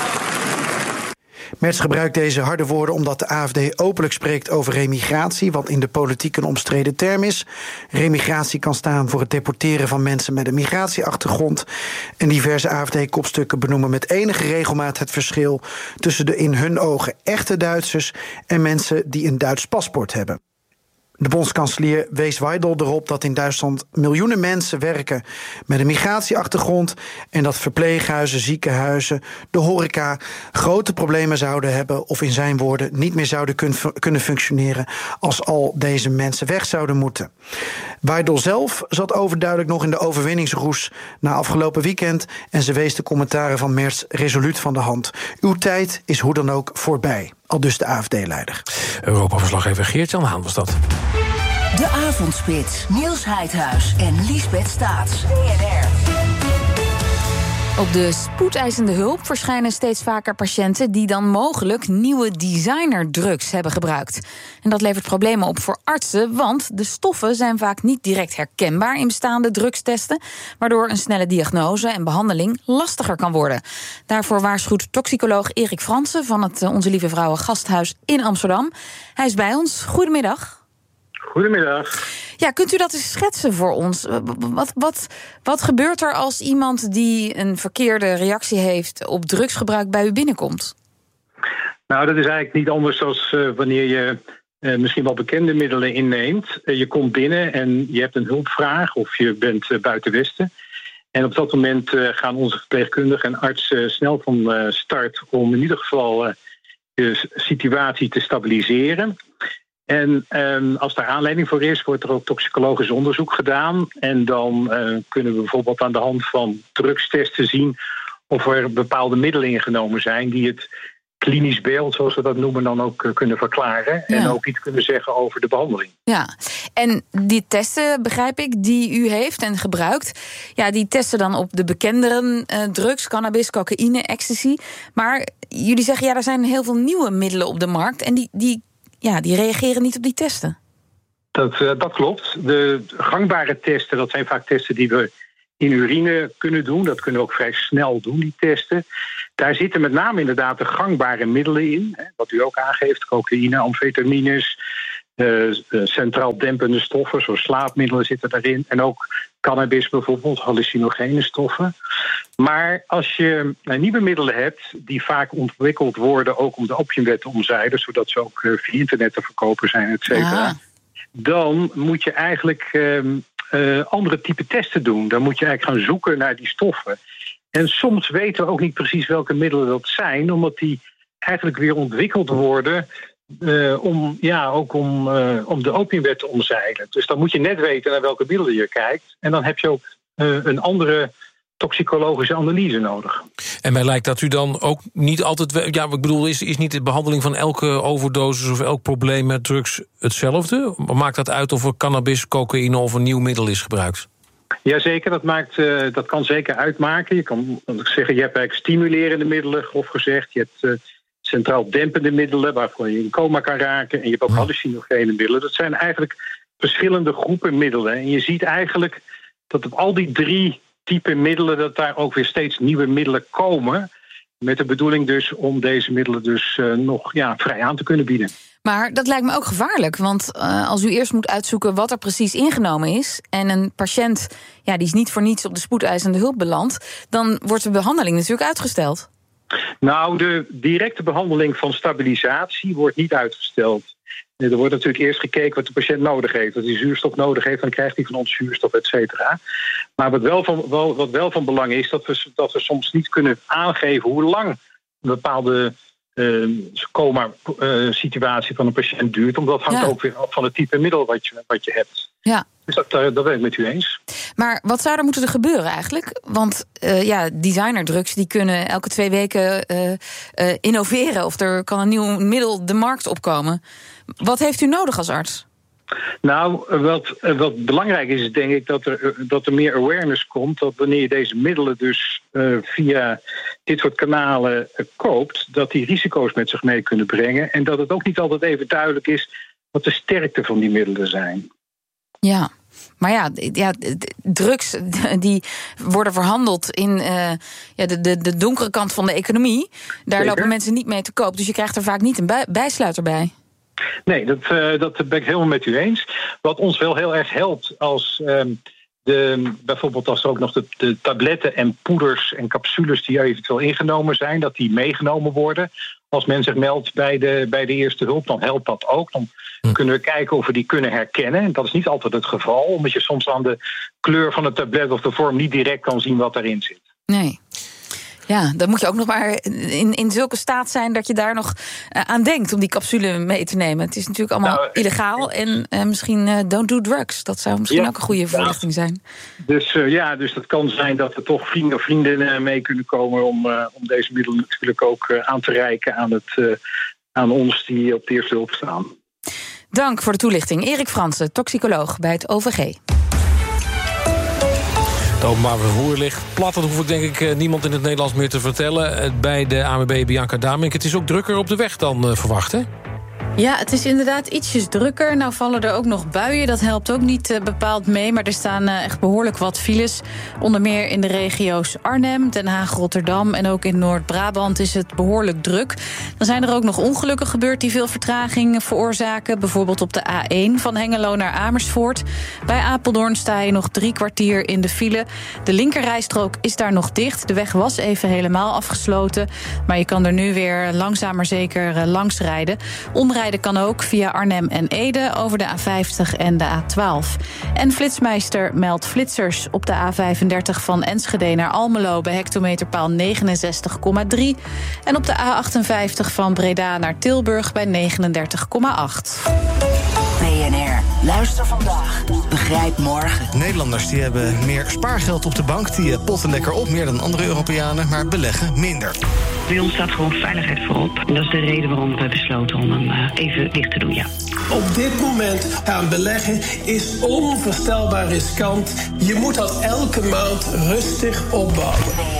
Merz gebruikt deze harde woorden omdat de A F D openlijk spreekt over remigratie, wat in de politiek een omstreden term is. Remigratie kan staan voor het deporteren van mensen met een migratieachtergrond. En diverse A F D-kopstukken benoemen met enige regelmaat het verschil tussen de in hun ogen echte Duitsers en mensen die een Duits paspoort hebben. De bondskanselier wees Weidel erop dat in Duitsland miljoenen mensen werken met een migratieachtergrond en dat verpleeghuizen, ziekenhuizen, de horeca grote problemen zouden hebben of in zijn woorden niet meer zouden kunnen functioneren als al deze mensen weg zouden moeten. Weidel zelf zat overduidelijk nog in de overwinningsroes na afgelopen weekend en ze wees de commentaren van Merz resoluut van de hand. Uw tijd is hoe dan ook voorbij. Aldus de A F D-leider. Europa-verslaggever Geert-Jan Haan was dat. De Avondspits, Niels Heidhuis en Liesbeth Staats. B N R. Op de spoedeisende hulp verschijnen steeds vaker patiënten die dan mogelijk nieuwe designerdrugs hebben gebruikt. En dat levert problemen op voor artsen, want de stoffen zijn vaak niet direct herkenbaar in bestaande drugstesten, waardoor een snelle diagnose en behandeling lastiger kan worden. Daarvoor waarschuwt toxicoloog Erik Fransen van het Onze Lieve Vrouwen Gasthuis in Amsterdam. Hij is bij ons. Goedemiddag. Goedemiddag. Ja, kunt u dat eens schetsen voor ons? Wat, wat, wat gebeurt er als iemand die een verkeerde reactie heeft op drugsgebruik bij u binnenkomt? Nou, dat is eigenlijk niet anders dan uh, wanneer je uh, misschien wel bekende middelen inneemt. Uh, je komt binnen en je hebt een hulpvraag of je bent uh, buiten Westen. En op dat moment uh, gaan onze verpleegkundigen en artsen uh, snel van uh, start om in ieder geval uh, de situatie te stabiliseren. En um, als daar aanleiding voor is, wordt er ook toxicologisch onderzoek gedaan. En dan uh, kunnen we bijvoorbeeld aan de hand van drugstesten zien of er bepaalde middelen ingenomen zijn die het klinisch beeld, zoals we dat noemen, dan ook uh, kunnen verklaren. Ja. En ook iets kunnen zeggen over de behandeling. Ja, en die testen, begrijp ik, die u heeft en gebruikt, ja, die testen dan op de bekendere uh, drugs, cannabis, cocaïne, ecstasy. Maar jullie zeggen, ja, er zijn heel veel nieuwe middelen op de markt en die, die, ja, die reageren niet op die testen. Dat, uh, dat klopt. De gangbare testen, dat zijn vaak testen die we in urine kunnen doen. Dat kunnen we ook vrij snel doen, die testen. Daar zitten met name inderdaad de gangbare middelen in. Hè, wat u ook aangeeft, cocaïne, amfetamines, uh, uh, centraal dempende stoffen, zoals slaapmiddelen zitten daarin. En ook cannabis bijvoorbeeld, hallucinogene stoffen. Maar als je uh, nieuwe middelen hebt die vaak ontwikkeld worden ook om de opiumwet te omzeilen, zodat ze ook uh, via internet te verkopen zijn, et cetera. Ah. Dan moet je eigenlijk uh, uh, andere type testen doen. Dan moet je eigenlijk gaan zoeken naar die stoffen. En soms weten we ook niet precies welke middelen dat zijn, omdat die eigenlijk weer ontwikkeld worden uh, om, ja, ook om, uh, om de opiumwet te omzeilen. Dus dan moet je net weten naar welke middelen je kijkt. En dan heb je ook uh, een andere toxicologische analyse nodig. En mij lijkt dat u dan ook niet altijd... Ja, ik bedoel, is, is niet de behandeling van elke overdosis of elk probleem met drugs hetzelfde? Maakt dat uit of er cannabis, cocaïne of een nieuw middel is gebruikt? Jazeker, dat, maakt, uh, dat kan zeker uitmaken. Je kan zeggen, je hebt eigenlijk stimulerende middelen, grof gezegd. Je hebt uh, centraal dempende middelen, waarvoor je in coma kan raken. En je hebt ook hallucinogene middelen. Dat zijn eigenlijk verschillende groepen middelen. En je ziet eigenlijk dat op al die drie type middelen, dat daar ook weer steeds nieuwe middelen komen. Met de bedoeling dus om deze middelen dus uh, nog ja, vrij aan te kunnen bieden. Maar dat lijkt me ook gevaarlijk, want uh, als u eerst moet uitzoeken wat er precies ingenomen is en een patiënt, ja, die is niet voor niets op de spoedeisende hulp beland, dan wordt de behandeling natuurlijk uitgesteld. Nou, de directe behandeling van stabilisatie wordt niet uitgesteld. Er wordt natuurlijk eerst gekeken wat de patiënt nodig heeft. Als hij zuurstof nodig heeft, dan krijgt hij van ons zuurstof, et cetera. Maar wat wel, van, wel, wat wel van belang is, dat we, dat we soms niet kunnen aangeven hoe lang een bepaalde uh, coma-situatie uh, van een patiënt duurt. Omdat dat hangt ja. ook weer af van het type middel wat je, wat je hebt. Ja. Dus dat, uh, dat ben ik met u eens. Maar wat zou er moeten er gebeuren eigenlijk? Want uh, ja, designerdrugs die kunnen elke twee weken uh, uh, innoveren. Of er kan een nieuw middel de markt opkomen. Wat heeft u nodig als arts? Nou, wat, wat belangrijk is, is denk ik dat er, dat er meer awareness komt. Dat wanneer je deze middelen dus uh, via dit soort kanalen uh, koopt, dat die risico's met zich mee kunnen brengen. En dat het ook niet altijd even duidelijk is wat de sterkte van die middelen zijn. Ja, maar ja, ja drugs die worden verhandeld in uh, ja, de, de, de donkere kant van de economie. Daar Zeker. Lopen mensen niet mee te koop. Dus je krijgt er vaak niet een bij, bijsluiter bij. Nee, dat, uh, dat ben ik helemaal met u eens. Wat ons wel heel erg helpt als um, de, bijvoorbeeld als er ook nog de, de tabletten en poeders en capsules die eventueel ingenomen zijn, dat die meegenomen worden. Als men zich meldt bij de, bij de eerste hulp, dan helpt dat ook. Dan hm. kunnen we kijken of we die kunnen herkennen. En dat is niet altijd het geval, omdat je soms aan de kleur van het tablet of de vorm niet direct kan zien wat daarin zit. Nee. Ja, dan moet je ook nog maar in, in zulke staat zijn dat je daar nog uh, aan denkt om die capsule mee te nemen. Het is natuurlijk allemaal nou, illegaal en uh, misschien uh, don't do drugs. Dat zou misschien ja, ook een goede voorlichting zijn. Dus uh, ja, dus dat kan zijn dat er toch vrienden of vriendinnen mee kunnen komen om, uh, om deze middelen natuurlijk ook uh, aan te reiken aan, het, uh, aan ons die op de eerste hulp staan. Dank voor de toelichting. Erik Fransen, toxicoloog bij het O V G. Het openbaar vervoer ligt plat, dat hoef ik denk ik niemand in het Nederlands meer te vertellen. Bij de A N W B Bianca Damink. Het is ook drukker op de weg dan uh, verwacht, hè? Ja, het is inderdaad ietsjes drukker. Nou vallen er ook nog buien, dat helpt ook niet uh, bepaald mee. Maar er staan uh, echt behoorlijk wat files. Onder meer in de regio's Arnhem, Den Haag, Rotterdam en ook in Noord-Brabant is het behoorlijk druk. Dan zijn er ook nog ongelukken gebeurd die veel vertraging veroorzaken. Bijvoorbeeld op de A één van Hengelo naar Amersfoort. Bij Apeldoorn sta je nog drie kwartier in de file. De linkerrijstrook is daar nog dicht. De weg was even helemaal afgesloten. Maar je kan er nu weer langzaam maar zeker uh, langs rijden. Omrijden kan ook via Arnhem en Ede over de A vijftig en de A twaalf. En Flitsmeister meldt flitsers op de A vijfendertig van Enschede naar Almelo bij hectometerpaal negenenzestig komma drie. En op de A achtenvijftig van Breda naar Tilburg bij negenendertig komma acht. B N R, luister vandaag, begrijp morgen. Nederlanders die hebben meer spaargeld op de bank. Die potten lekker op, meer dan andere Europeanen, maar beleggen minder. Bij ons staat gewoon veiligheid voorop. En dat is de reden waarom we besloten om hem uh, even dicht te doen, ja. Op dit moment gaan beleggen is onvoorstelbaar riskant. Je moet dat elke maand rustig opbouwen.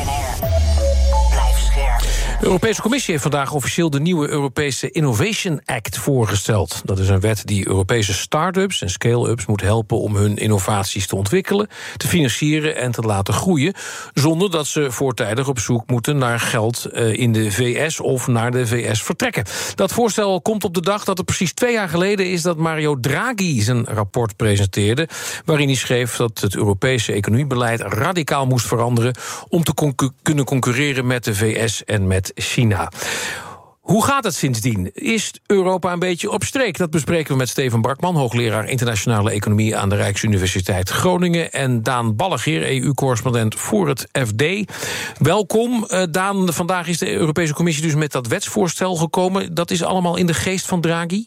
De Europese Commissie heeft vandaag officieel de nieuwe Europese Innovation Act voorgesteld. Dat is een wet die Europese start-ups en scale-ups moet helpen om hun innovaties te ontwikkelen, te financieren en te laten groeien, zonder dat ze voortijdig op zoek moeten naar geld in de V S of naar de V S vertrekken. Dat voorstel komt op de dag dat het precies twee jaar geleden is dat Mario Draghi zijn rapport presenteerde, waarin hij schreef dat het Europese economiebeleid radicaal moest veranderen om te concu- kunnen concurreren met de V S en met China. Hoe gaat het sindsdien? Is Europa een beetje op streek? Dat bespreken we met Steven Brakman, hoogleraar internationale economie aan de Rijksuniversiteit Groningen, en Daan Ballegeer, E U-correspondent voor het F D. Welkom, uh, Daan. Vandaag is de Europese Commissie dus met dat wetsvoorstel gekomen. Dat is allemaal in de geest van Draghi?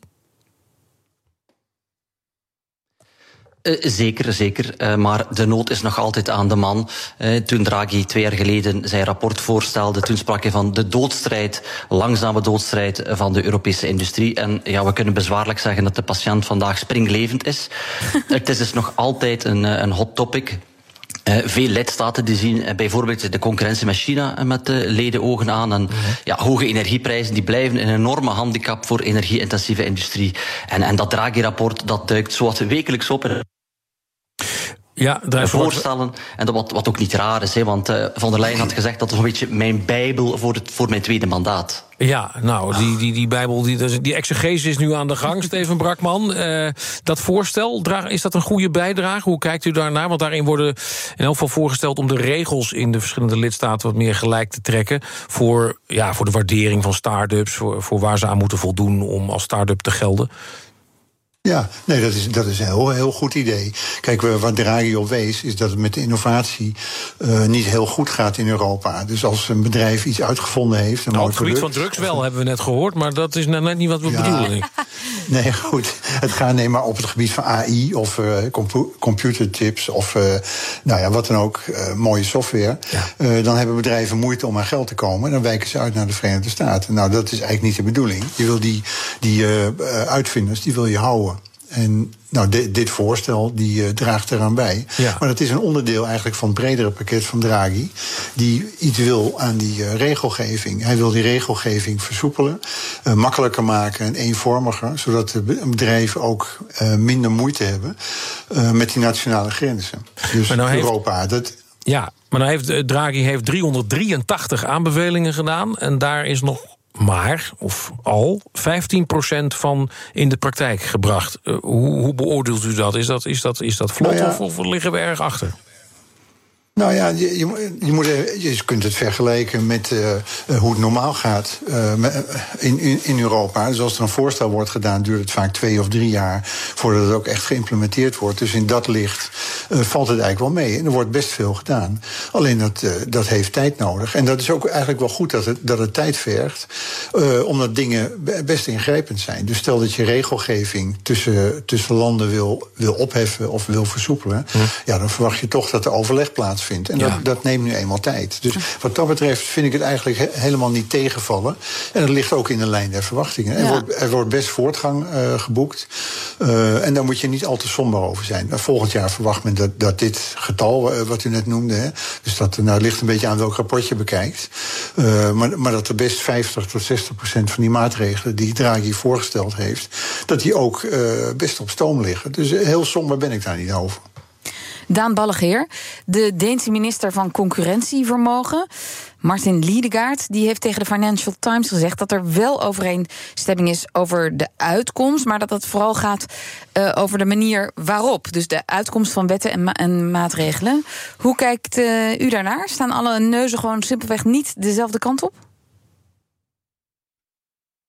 Uh, zeker, zeker. Uh, maar de nood is nog altijd aan de man. Uh, toen Draghi twee jaar geleden zijn rapport voorstelde, toen sprak hij van de doodstrijd, langzame doodstrijd van de Europese industrie. En ja, we kunnen bezwaarlijk zeggen dat de patiënt vandaag springlevend is. Het is dus nog altijd een, een hot topic. Uh, veel lidstaten die zien uh, bijvoorbeeld de concurrentie met China uh, met uh, ledenogen aan. En mm-hmm. ja, hoge energieprijzen die blijven een enorme handicap voor energie-intensieve industrie. En, en dat Draghi-rapport dat duikt zowat wekelijks op. Ja, daar voorstellen. En dat wat, wat ook niet raar is, hè, want uh, Van der Leyen had gezegd dat is een beetje mijn bijbel voor, het, voor mijn tweede mandaat. Ja, nou, die, die, die bijbel, die, die exegese is nu aan de gang, Steven Brakman. Uh, dat voorstel, is dat een goede bijdrage? Hoe kijkt u daarnaar? Want daarin worden in elk geval voorgesteld om de regels in de verschillende lidstaten wat meer gelijk te trekken voor, ja, voor de waardering van start-ups, voor, voor waar ze aan moeten voldoen om als start-up te gelden. Ja, nee, dat is, dat is een heel, heel goed idee. Kijk, waar Draghi op wees, is dat het met de innovatie uh, niet heel goed gaat in Europa. Dus als een bedrijf iets uitgevonden heeft... Een nou, mooi op het gebied product, van drugs wel, hebben we net gehoord, maar dat is net niet wat we ja. bedoelen. Nee, goed. Het gaat nee, maar op het gebied van A I of uh, compu- computerchips of uh, nou ja, wat dan ook, uh, mooie software. Ja. Uh, dan hebben bedrijven moeite om aan geld te komen en dan wijken ze uit naar de Verenigde Staten. Nou, dat is eigenlijk niet de bedoeling. Je wil die, die uh, uitvinders, die wil je houden. En nou, de, dit voorstel die uh, draagt eraan bij. Ja. Maar dat is een onderdeel eigenlijk van het bredere pakket van Draghi, die iets wil aan die uh, regelgeving. Hij wil die regelgeving versoepelen, uh, makkelijker maken en eenvormiger, zodat de bedrijven ook uh, minder moeite hebben uh, met die nationale grenzen. Dus nou Europa, heeft... dat... Ja, maar nou heeft Draghi heeft driehonderddrieëntachtig aanbevelingen gedaan en daar is nog maar, of al, vijftien procent van in de praktijk gebracht. Uh, hoe, hoe beoordeelt u dat? Is dat, is dat, is dat vlot, nou ja, of, of liggen we erg achter? Nou ja, je, je, je, moet, je kunt het vergelijken met uh, hoe het normaal gaat uh, in, in, in Europa. Dus als er een voorstel wordt gedaan, duurt het vaak twee of drie jaar voordat het ook echt geïmplementeerd wordt. Dus in dat licht uh, valt het eigenlijk wel mee. En er wordt best veel gedaan. Alleen dat, uh, dat heeft tijd nodig. En dat is ook eigenlijk wel goed dat het, dat het tijd vergt, uh, omdat dingen best ingrijpend zijn. Dus stel dat je regelgeving tussen, tussen landen wil, wil opheffen of wil versoepelen, hm. ja, dan verwacht je toch dat er overleg plaatsvindt. Vindt. En ja. dat, dat neemt nu eenmaal tijd. Dus wat dat betreft vind ik het eigenlijk he- helemaal niet tegenvallen. En het ligt ook in de lijn der verwachtingen. Ja. Er, wordt, er wordt best voortgang uh, geboekt. Uh, en daar moet je niet al te somber over zijn. Uh, volgend jaar verwacht men dat, dat dit getal, uh, wat u net noemde, hè, dus dat nou, ligt een beetje aan welk rapport je bekijkt. Uh, maar, maar dat er best vijftig tot zestig procent van die maatregelen die Draghi voorgesteld heeft, dat die ook uh, best op stoom liggen. Dus uh, heel somber ben ik daar niet over. Daan Ballegeer, de Deense minister van Concurrentievermogen, Martin Lidegaard, die heeft tegen de Financial Times gezegd dat er wel overeenstemming is over de uitkomst, maar dat het vooral gaat uh, over de manier waarop. Dus de uitkomst van wetten en, ma- en maatregelen. Hoe kijkt uh, u daarnaar? Staan alle neuzen gewoon simpelweg niet dezelfde kant op?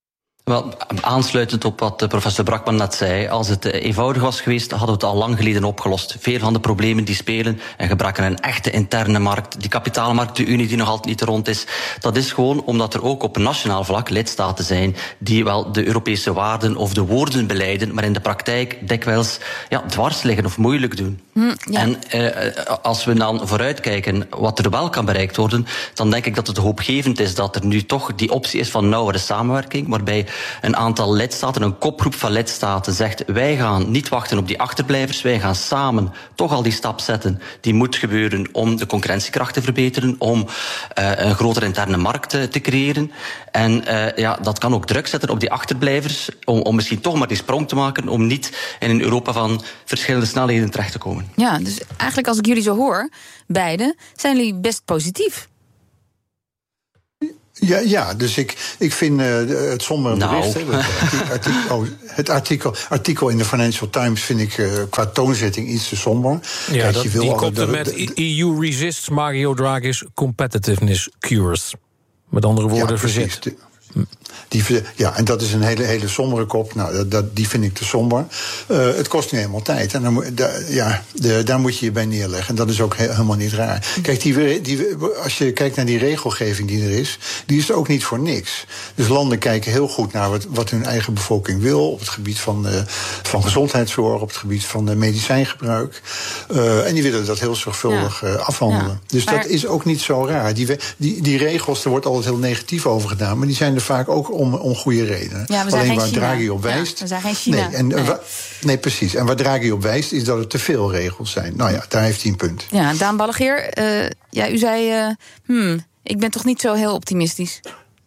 Wel, aansluitend op wat professor Brakman net zei, als het eenvoudig was geweest, hadden we het al lang geleden opgelost. Veel van de problemen die spelen, een gebrek aan een echte interne markt, die kapitaalmarkt, de Unie die nog altijd niet rond is, dat is gewoon omdat er ook op een nationaal vlak lidstaten zijn die wel de Europese waarden of de woorden belijden, maar in de praktijk dikwijls ja, dwars liggen of moeilijk doen. Hm, ja. En eh, als we dan vooruitkijken wat er wel kan bereikt worden, dan denk ik dat het hoopgevend is dat er nu toch die optie is van nauwere samenwerking, waarbij een aantal lidstaten, een kopgroep van lidstaten zegt, wij gaan niet wachten op die achterblijvers, wij gaan samen toch al die stap zetten die moet gebeuren om de concurrentiekracht te verbeteren, om uh, een grotere interne markt uh, te creëren. En uh, ja, dat kan ook druk zetten op die achterblijvers, om, om misschien toch maar die sprong te maken, om niet in een Europa van verschillende snelheden terecht te komen. Ja, dus eigenlijk als ik jullie zo hoor, beide, zijn jullie best positief. Ja, ja, dus ik, ik vind uh, het sombere nou. bericht... Het, artikel, oh, het artikel, artikel in de Financial Times vind ik uh, qua toonzetting iets te somber. Ja, Kijk, dat, je wil die al, kopte dat, met dat, E U resists Mario Draghi's competitiveness cures. Met andere woorden, ja, verzet. Die, ja, en dat is een hele, hele sombere kop. Nou, dat, dat, die vind ik te somber. Uh, het kost nu eenmaal tijd. En dan, da, ja, de, daar moet je je bij neerleggen. En dat is ook he, helemaal niet raar. Kijk, die, die, als je kijkt naar die regelgeving die er is, die is er ook niet voor niks. Dus landen kijken heel goed naar wat, wat hun eigen bevolking wil op het gebied van, uh, van gezondheidszorg, op het gebied van uh, medicijngebruik. Uh, en die willen dat heel zorgvuldig uh, afhandelen. Ja. Dus maar dat is ook niet zo raar. Die, die, die regels, er wordt altijd heel negatief over gedaan, maar die zijn er vaak ook om, om goede redenen. Ja, alleen waar China. Draghi op wijst... Ja, we zijn geen China. Nee, en, nee. Wa, nee, precies. En waar Draghi op wijst is dat er te veel regels zijn. Nou ja, daar heeft hij een punt. Ja, Daan Ballegeer, uh, ja, u zei... Uh, hmm, ik ben toch niet zo heel optimistisch.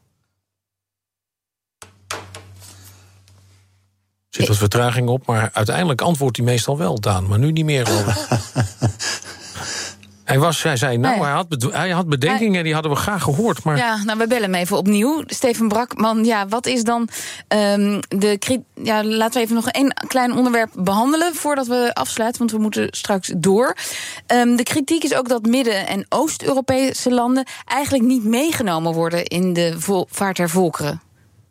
Er zit wat vertraging op, maar uiteindelijk antwoordt hij meestal wel, Daan. Maar nu niet meer, geloof ik. Hij, was, hij zei, nou, nee. hij, had bedo- hij had bedenkingen, hij... die hadden we graag gehoord. Maar... Ja, nou, we bellen hem even opnieuw. Steven Brakman, ja, wat is dan um, de... Cri- ja, laten we even nog één klein onderwerp behandelen voordat we afsluiten, want we moeten straks door. Um, de kritiek is ook dat Midden- en Oost-Europese landen eigenlijk niet meegenomen worden in de vol- vaart der volkeren.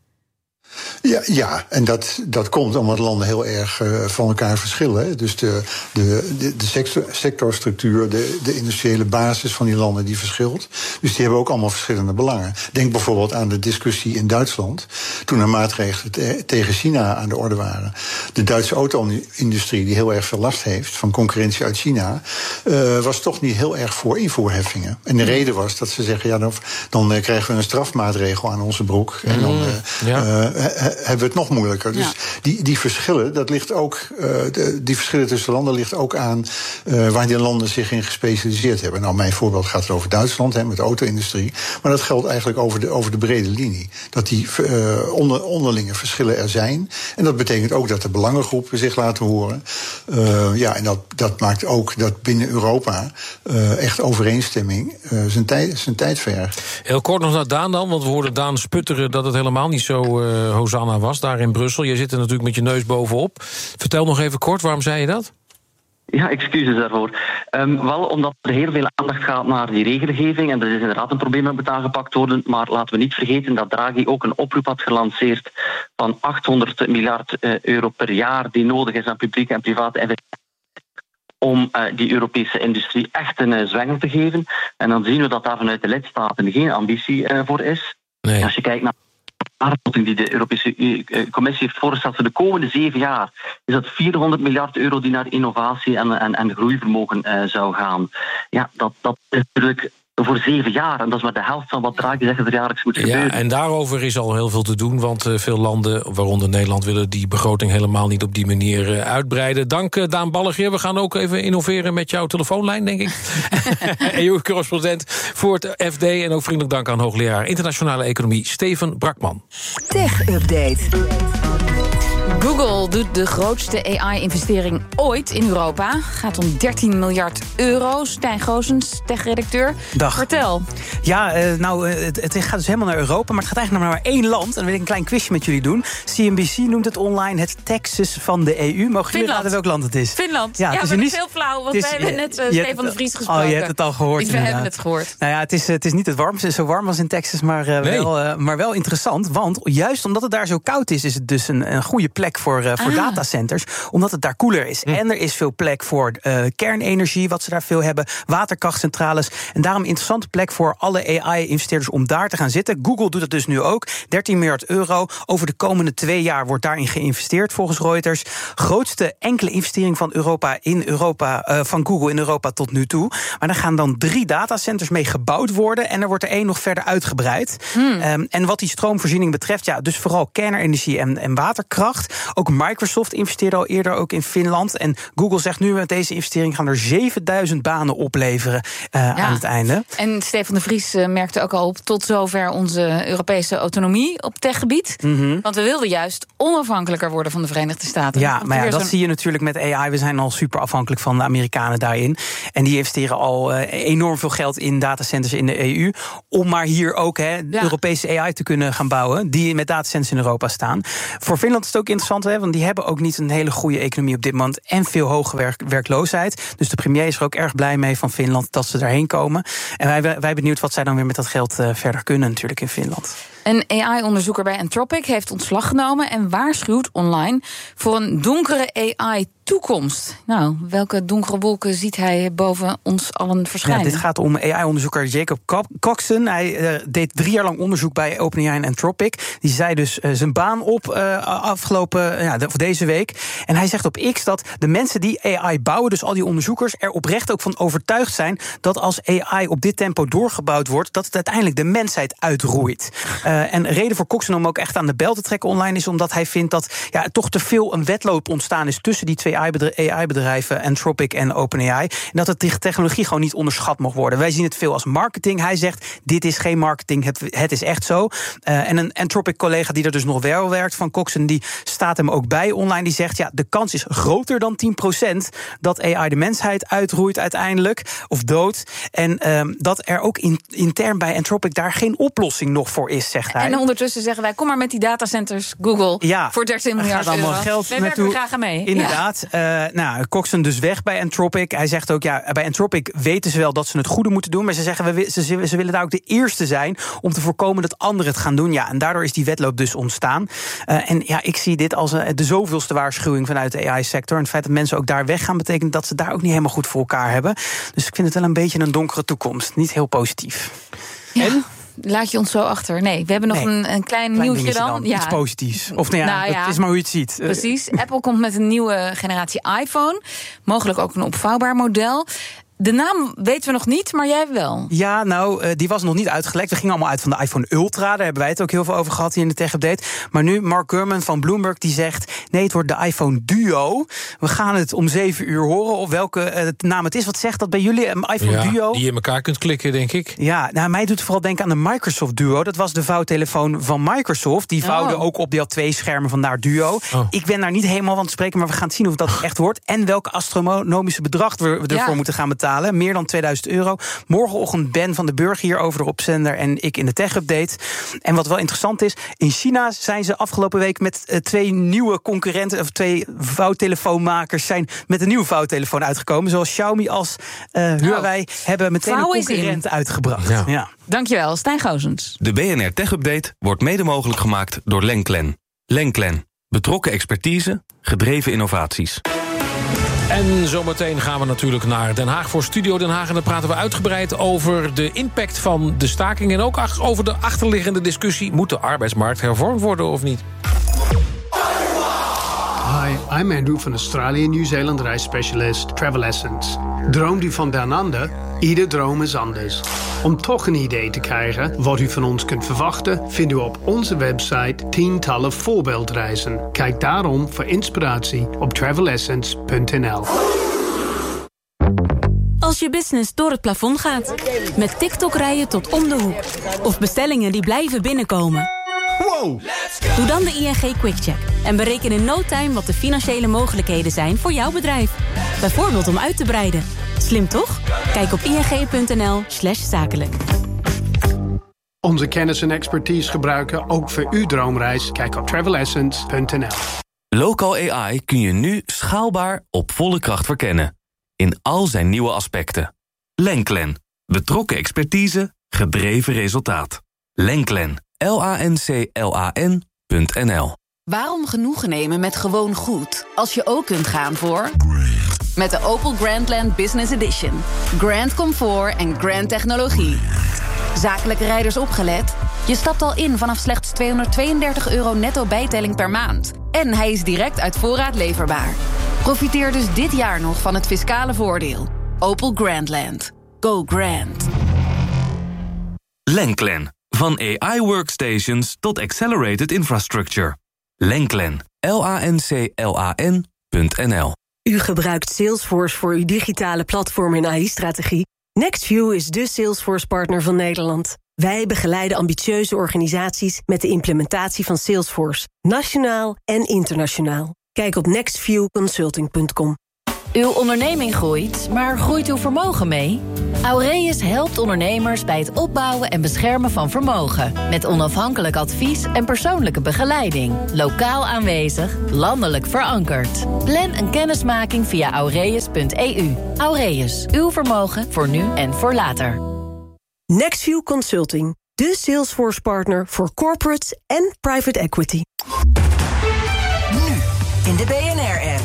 Ja, ja, en dat, dat komt omdat landen heel erg uh, van elkaar verschillen. Hè. Dus de, de, de, de sector, sectorstructuur, de, de industriële basis van die landen, die verschilt. Dus die hebben ook allemaal verschillende belangen. Denk bijvoorbeeld aan de discussie in Duitsland, toen er maatregelen te, tegen China aan de orde waren. De Duitse auto-industrie, die heel erg veel last heeft van concurrentie uit China, uh, was toch niet heel erg voor invoerheffingen. En de reden was dat ze zeggen, ja, dan, dan uh, krijgen we een strafmaatregel aan onze broek. En dan uh, ja. uh, hebben we het nog moeilijker. Dus ja. die, die verschillen, dat ligt ook, uh, de, die verschillen tussen landen ligt ook aan uh, waar die landen zich in gespecialiseerd hebben. Nou, mijn voorbeeld gaat over Duitsland, hè, met de auto-industrie. Maar dat geldt eigenlijk over de, over de brede linie. Dat die uh, onder, onderlinge verschillen er zijn. En dat betekent ook dat de belangengroepen zich laten horen. Uh, ja, en dat, dat maakt ook dat binnen Europa uh, echt overeenstemming uh, zijn, tijd, zijn tijd vergt. Heel kort nog naar Daan dan, want we hoorden Daan sputteren dat het helemaal niet zo uh, Hosanna was daar in Brussel. Je zit er natuurlijk met je neus bovenop. Vertel nog even kort, waarom zei je dat? Ja, excuses daarvoor. Um, wel omdat er heel veel aandacht gaat naar die regelgeving. En dat is inderdaad een probleem dat moet aangepakt worden. Maar laten we niet vergeten dat Draghi ook een oproep had gelanceerd van achthonderd miljard euro per jaar die nodig is aan publieke en private investeringen om uh, die Europese industrie echt een uh, zwengel te geven. En dan zien we dat daar vanuit de lidstaten geen ambitie uh, voor is. Nee. Als je kijkt naar de aanbeveling die de Europese Commissie heeft voorgesteld voor de komende zeven jaar, is dat vierhonderd miljard euro die naar innovatie en, en, en groeivermogen uh, zou gaan. Ja, dat, dat is natuurlijk voor zeven jaar. En dat is maar de helft van wat Draghi zegt dat er jaarlijks moet gebeuren. Ja, en daarover is al heel veel te doen, want uh, veel landen, waaronder Nederland, willen die begroting helemaal niet op die manier uh, uitbreiden. Dank uh, Daan Ballegeer. We gaan ook even innoveren met jouw telefoonlijn, denk ik. E U-correspondent voor het F D. En ook vriendelijk dank aan hoogleraar internationale economie Steven Brakman. Tech Update. Google doet de grootste A I-investering ooit in Europa. Gaat om dertien miljard euro. Stijn Goosens, tech-redacteur. Dag. Vertel. Ja, uh, nou, uh, het, het gaat dus helemaal naar Europa, maar het gaat eigenlijk naar maar één land. En dan wil ik een klein quizje met jullie doen. C N B C noemt het online het Texas van de E U. Mogen jullie raden welk land het is? Finland. Ja, ja maar het is niet... heel flauw, want is, we hebben net uh, Stefan de Vries gesproken. Oh, je hebt het al gehoord. We hebben het gehoord. Nou ja, het is, het is niet het warmste, zo warm als in Texas, maar, uh, nee. wel, uh, maar wel interessant. Want juist omdat het daar zo koud is, is het dus een, een goede plek voor, uh, voor ah. datacenters. Omdat het daar koeler is. Hm. En er is veel plek voor uh, kernenergie, wat ze daar veel hebben. Waterkrachtcentrales. En daarom een interessante plek voor alle A I-investeerders om daar te gaan zitten. Google doet het dus nu ook. dertien miljard euro. Over de komende twee jaar wordt daarin geïnvesteerd volgens Reuters. Grootste enkele investering van Europa in Europa, uh, van Google in Europa tot nu toe. Maar daar gaan dan drie datacenters mee gebouwd worden. En er wordt er één nog verder uitgebreid. Hmm. Um, en wat die stroomvoorziening betreft, ja, dus vooral kernenergie en, en waterkracht. Ook Microsoft investeerde al eerder ook in Finland. En Google zegt nu met deze investering gaan er zevenduizend banen opleveren uh, ja. aan het einde. En Stefan de Vries uh, merkte ook al op tot zover onze Europese autonomie op techgebied. Mm-hmm. Want we wilden juist onafhankelijker worden van de Verenigde Staten. Ja, maar ja, dat zie je natuurlijk met A I. We zijn al super afhankelijk van de Amerikanen daarin. En die investeren al uh, enorm veel geld in datacenters in de E U. Om maar hier ook hè, ja. Europese A I te kunnen gaan bouwen. Die met datacenters in Europa staan. Voor Finland is het ook interessant, hè, want die hebben ook niet een hele goede economie op dit moment. En veel hoge werk- werkloosheid. Dus de premier is er ook erg blij mee van Finland dat ze daarheen komen. En wij, wij benieuwd wat zij dan weer met dat geld uh, verder kunnen natuurlijk in Finland. Een A I-onderzoeker bij Anthropic heeft ontslag genomen en waarschuwt online voor een donkere A I-toekomst. Nou, welke donkere wolken ziet hij boven ons allen verschijnen? Ja, dit gaat om A I-onderzoeker Jacob Coxon. Hij uh, deed drie jaar lang onderzoek bij OpenAI en Anthropic. Die zei dus uh, zijn baan op uh, afgelopen, uh, ja, de, deze week. En hij zegt op X dat de mensen die A I bouwen, dus al die onderzoekers, er oprecht ook van overtuigd zijn dat als A I op dit tempo doorgebouwd wordt, dat het uiteindelijk de mensheid uitroeit. Uh, en reden voor Coxon om ook echt aan de bel te trekken online is omdat hij vindt dat ja, toch te veel een wedloop ontstaan is tussen die twee A I-bedrijven, Anthropic en OpenAI. En dat de technologie gewoon niet onderschat mag worden. Wij zien het veel als marketing. Hij zegt, dit is geen marketing, het, het is echt zo. Uh, en een Anthropic-collega die er dus nog wel werkt van Coxon, die staat hem ook bij online. Die zegt, ja, de kans is groter dan tien procent dat A I de mensheid uitroeit uiteindelijk, of dood. En um, dat er ook in, intern bij Anthropic daar geen oplossing nog voor is, zegt hij. En ondertussen zeggen wij, kom maar met die datacenters, Google, ja, voor dertien miljard euro. Allemaal geld wij werken er graag aan mee. Inderdaad. Ja. Uh, nou, Coxon dus weg bij Anthropic. Hij zegt ook, ja, bij Anthropic weten ze wel dat ze het goede moeten doen, maar ze zeggen, we, ze, ze willen daar ook de eerste zijn om te voorkomen dat anderen het gaan doen. Ja, en daardoor is die wedloop dus ontstaan. Uh, en ja, ik zie dit als uh, de zoveelste waarschuwing vanuit de A I-sector. En het feit dat mensen ook daar weggaan, betekent dat ze daar ook niet helemaal goed voor elkaar hebben. Dus ik vind het wel een beetje een donkere toekomst. Niet heel positief. Ja. En? Laat je ons zo achter. Nee, we hebben nog nee. een, een klein, klein nieuwtje dan. dan. Ja. Iets positiefs. Of nou ja, nou ja, het is maar hoe je het ziet. Precies. Apple komt met een nieuwe generatie iPhone. Mogelijk ook een opvouwbaar model. De naam weten we nog niet, maar jij wel. Ja, nou, uh, die was nog niet uitgelekt. We gingen allemaal uit van de iPhone Ultra. Daar hebben wij het ook heel veel over gehad hier in de Tech Update. Maar nu, Mark Gurman van Bloomberg, die zegt, nee, het wordt de iPhone Duo. We gaan het om zeven uur horen of welke uh, naam het is. Wat zegt dat bij jullie, een iPhone ja, Duo? Die je in elkaar kunt klikken, denk ik. Ja, nou, mij doet het vooral denken aan de Microsoft Duo. Dat was de vouwtelefoon van Microsoft. Die vouwde oh. ook op, die had twee schermen, vandaar Duo. Oh. Ik ben daar niet helemaal van te spreken, maar we gaan het zien of dat echt wordt. En welk astronomische bedrag we ervoor ja. moeten gaan betalen. Meer dan tweeduizend euro. Morgenochtend Ben van de Burg hierover op zender en ik in de Tech Update. En wat wel interessant is, in China zijn ze afgelopen week met uh, twee nieuwe concurrenten, of twee vouwtelefoonmakers zijn met een nieuwe vouwtelefoon uitgekomen. Zoals Xiaomi als uh, Huawei oh. hebben meteen Vouw een concurrent uitgebracht. Ja. Ja. Dankjewel, Stijn Goosens. De B N R Tech Update wordt mede mogelijk gemaakt door Lenklen. Lenklen. Betrokken expertise, gedreven innovaties. En zometeen gaan we natuurlijk naar Den Haag voor Studio Den Haag. En dan praten we uitgebreid over de impact van de staking. En ook over de achterliggende discussie. Moet de arbeidsmarkt hervormd worden of niet? Hi, I'm Andrew van Australië en Nieuw-Zeeland reisspecialist Travel Essence. Droomt u van down under? Ieder droom is anders. Om toch een idee te krijgen wat u van ons kunt verwachten, vindt u op onze website tientallen voorbeeldreizen. Kijk daarom voor inspiratie op travel essence punt n l. Als je business door het plafond gaat, met TikTok rijden tot om de hoek. Of bestellingen die blijven binnenkomen. Wow! Doe dan de I N G QuickCheck en bereken in no time wat de financiële mogelijkheden zijn voor jouw bedrijf. Bijvoorbeeld om uit te breiden. Slim toch? Kijk op ing.nl slash zakelijk. Onze kennis en expertise gebruiken ook voor uw droomreis. Kijk op travel essence punt n l. Local A I kun je nu schaalbaar op volle kracht verkennen. In al zijn nieuwe aspecten. Lenklen. Betrokken expertise, gedreven resultaat. Lenklen. L A N C L A N punt n l. Waarom genoegen nemen met gewoon goed, als je ook kunt gaan voor... Met de Opel Grandland Business Edition. Grand comfort en grand technologie. Zakelijke rijders opgelet? Je stapt al in vanaf slechts tweehonderdtweeëndertig euro netto bijtelling per maand. En hij is direct uit voorraad leverbaar. Profiteer dus dit jaar nog van het fiscale voordeel. Opel Grandland. Go grand. Lenklen. Van A I workstations tot accelerated infrastructure. Lenklen. L A N C L A N punt n l. U gebruikt Salesforce voor uw digitale platform en A I-strategie. NextView is de Salesforce-partner van Nederland. Wij begeleiden ambitieuze organisaties met de implementatie van Salesforce. Nationaal en internationaal. Kijk op nextview consulting punt com. Uw onderneming groeit, maar groeit uw vermogen mee? Aureus helpt ondernemers bij het opbouwen en beschermen van vermogen. Met onafhankelijk advies en persoonlijke begeleiding. Lokaal aanwezig, landelijk verankerd. Plan een kennismaking via aureus punt e u. Aureus, uw vermogen voor nu en voor later. NextView Consulting, de Salesforce-partner voor corporates en private equity. Nu, in de B N R-app.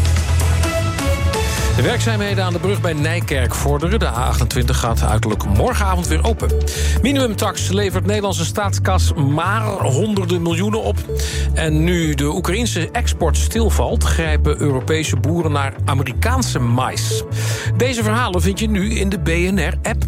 De werkzaamheden aan de brug bij Nijkerk vorderen. De A achtentwintig gaat uiterlijk morgenavond weer open. Minimumtax levert Nederlandse staatskas maar honderden miljoenen op. En nu de Oekraïnse export stilvalt, grijpen Europese boeren naar Amerikaanse mais. Deze verhalen vind je nu in de B N R-app.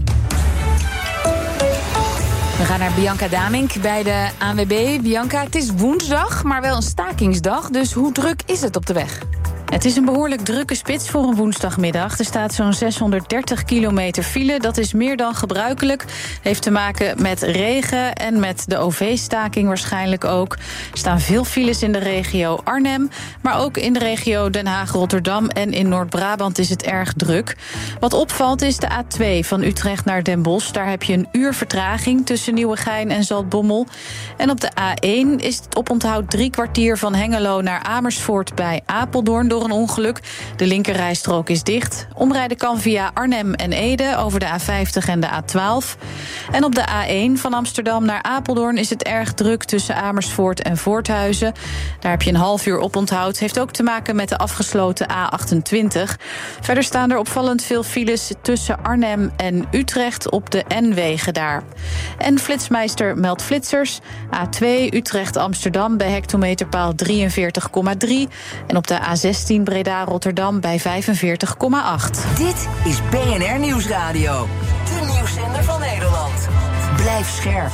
We gaan naar Bianca Damink bij de A N W B. Bianca, het is woensdag, maar wel een stakingsdag. Dus hoe druk is het op de weg? Het is een behoorlijk drukke spits voor een woensdagmiddag. Er staat zo'n zeshonderddertig kilometer file. Dat is meer dan gebruikelijk. Heeft te maken met regen en met de O V-staking waarschijnlijk ook. Er staan veel files in de regio Arnhem, maar ook in de regio Den Haag-Rotterdam en in Noord-Brabant is het erg druk. Wat opvalt is de A twee van Utrecht naar Den Bosch. Daar heb je een uur vertraging tussen Nieuwegein en Zaltbommel. En op de A één is het oponthoud drie kwartier van Hengelo naar Amersfoort bij Apeldoorn door een ongeluk. De linkerrijstrook is dicht. Omrijden kan via Arnhem en Ede over de A vijftig en de A twaalf. En op de A één van Amsterdam naar Apeldoorn is het erg druk tussen Amersfoort en Voorthuizen. Daar heb je een half uur oponthoud. Heeft ook te maken met de afgesloten A achtentwintig. Verder staan er opvallend veel files tussen Arnhem en Utrecht op de N-wegen daar. En Flitsmeister meldt flitsers. A twee Utrecht-Amsterdam bij hectometerpaal drieënveertig komma drie. En op de A zestien Breda-Rotterdam bij vijfenveertig komma acht. Dit is B N R Nieuwsradio. De nieuwszender van Nederland. Blijf scherp.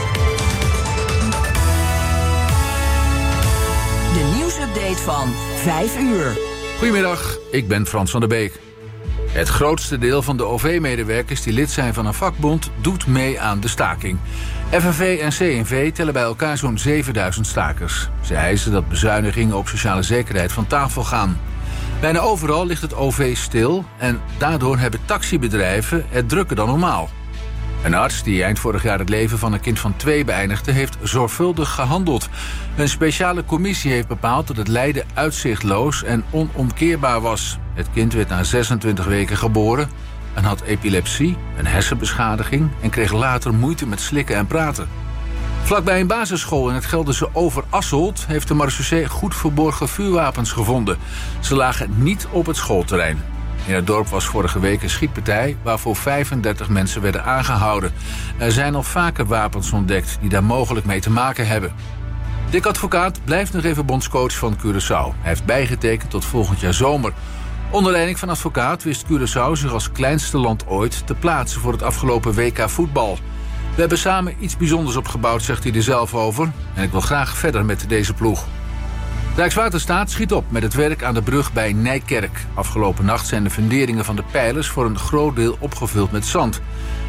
De nieuwsupdate van vijf uur. Goedemiddag, ik ben Frans van der Beek. Het grootste deel van de O V-medewerkers die lid zijn van een vakbond doet mee aan de staking. F N V en C N V tellen bij elkaar zo'n zevenduizend stakers. Ze eisen dat bezuinigingen op sociale zekerheid van tafel gaan. Bijna overal ligt het O V stil en daardoor hebben taxibedrijven het drukker dan normaal. Een arts die eind vorig jaar het leven van een kind van twee beëindigde heeft zorgvuldig gehandeld. Een speciale commissie heeft bepaald dat het lijden uitzichtloos en onomkeerbaar was. Het kind werd na zesentwintig weken geboren en had epilepsie, een hersenbeschadiging en kreeg later moeite met slikken en praten. Vlakbij een basisschool in het Gelderse Overasselt heeft de marechaussee goed verborgen vuurwapens gevonden. Ze lagen niet op het schoolterrein. In het dorp was vorige week een schietpartij waarvoor vijfendertig mensen werden aangehouden. Er zijn al vaker wapens ontdekt die daar mogelijk mee te maken hebben. Dick Advocaat blijft nog even bondscoach van Curaçao. Hij heeft bijgetekend tot volgend jaar zomer. Onder leiding van Advocaat wist Curaçao zich als kleinste land ooit te plaatsen voor het afgelopen W K voetbal. We hebben samen iets bijzonders opgebouwd, zegt hij er zelf over. En ik wil graag verder met deze ploeg. Rijkswaterstaat schiet op met het werk aan de brug bij Nijkerk. Afgelopen nacht zijn de funderingen van de pijlers voor een groot deel opgevuld met zand.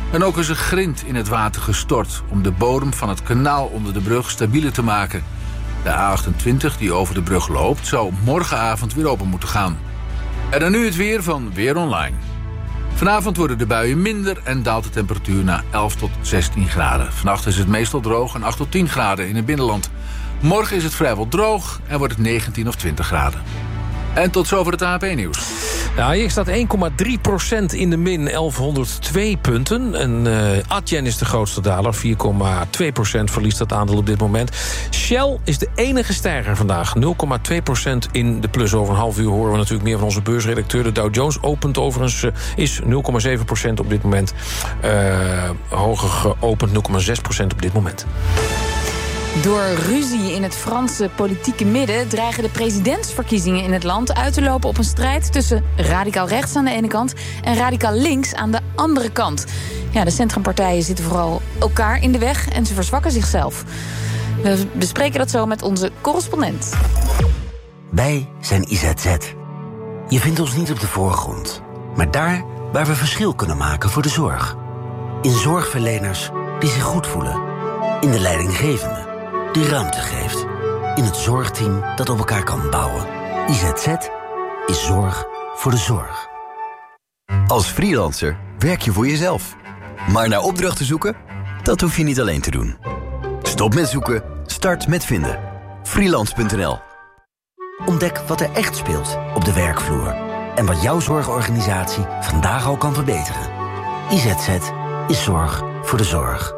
En ook is er grind in het water gestort om de bodem van het kanaal onder de brug stabieler te maken. De A achtentwintig die over de brug loopt zou morgenavond weer open moeten gaan. En dan nu het weer van Weer Online. Vanavond worden de buien minder en daalt de temperatuur naar elf tot zestien graden. Vannacht is het meestal droog en acht tot tien graden in het binnenland. Morgen is het vrijwel droog en wordt het negentien of twintig graden. En tot zover het A P nieuws. Ja, hier staat één komma drie procent in de min, elfhonderdtwee punten. En uh, Adyen is de grootste daler, vier komma twee procent verliest dat aandeel op dit moment. Shell is de enige stijger vandaag, nul komma twee procent in de plus. Over een half uur horen we natuurlijk meer van onze beursredacteur. De Dow Jones opent overigens, uh, is nul komma zeven procent op dit moment. Uh, hoger geopend, nul komma zes procent op dit moment. Door ruzie in het Franse politieke midden dreigen de presidentsverkiezingen in het land uit te lopen op een strijd tussen radicaal rechts aan de ene kant en radicaal links aan de andere kant. Ja, de centrumpartijen zitten vooral elkaar in de weg en ze verzwakken zichzelf. We bespreken dat zo met onze correspondent. Wij zijn I Z Z. Je vindt ons niet op de voorgrond, maar daar waar we verschil kunnen maken voor de zorg. In zorgverleners die zich goed voelen. In de leidinggevende die ruimte geeft. In het zorgteam dat op elkaar kan bouwen. I Z Z is zorg voor de zorg. Als freelancer werk je voor jezelf. Maar naar opdrachten zoeken? Dat hoef je niet alleen te doen. Stop met zoeken, start met vinden. freelance punt n l. Ontdek wat er echt speelt op de werkvloer. En wat jouw zorgorganisatie vandaag al kan verbeteren. I Z Z is zorg voor de zorg.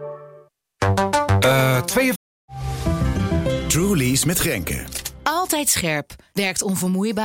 Uh, twee... Truly's met Grenke. Altijd scherp, werkt onvermoeibaar.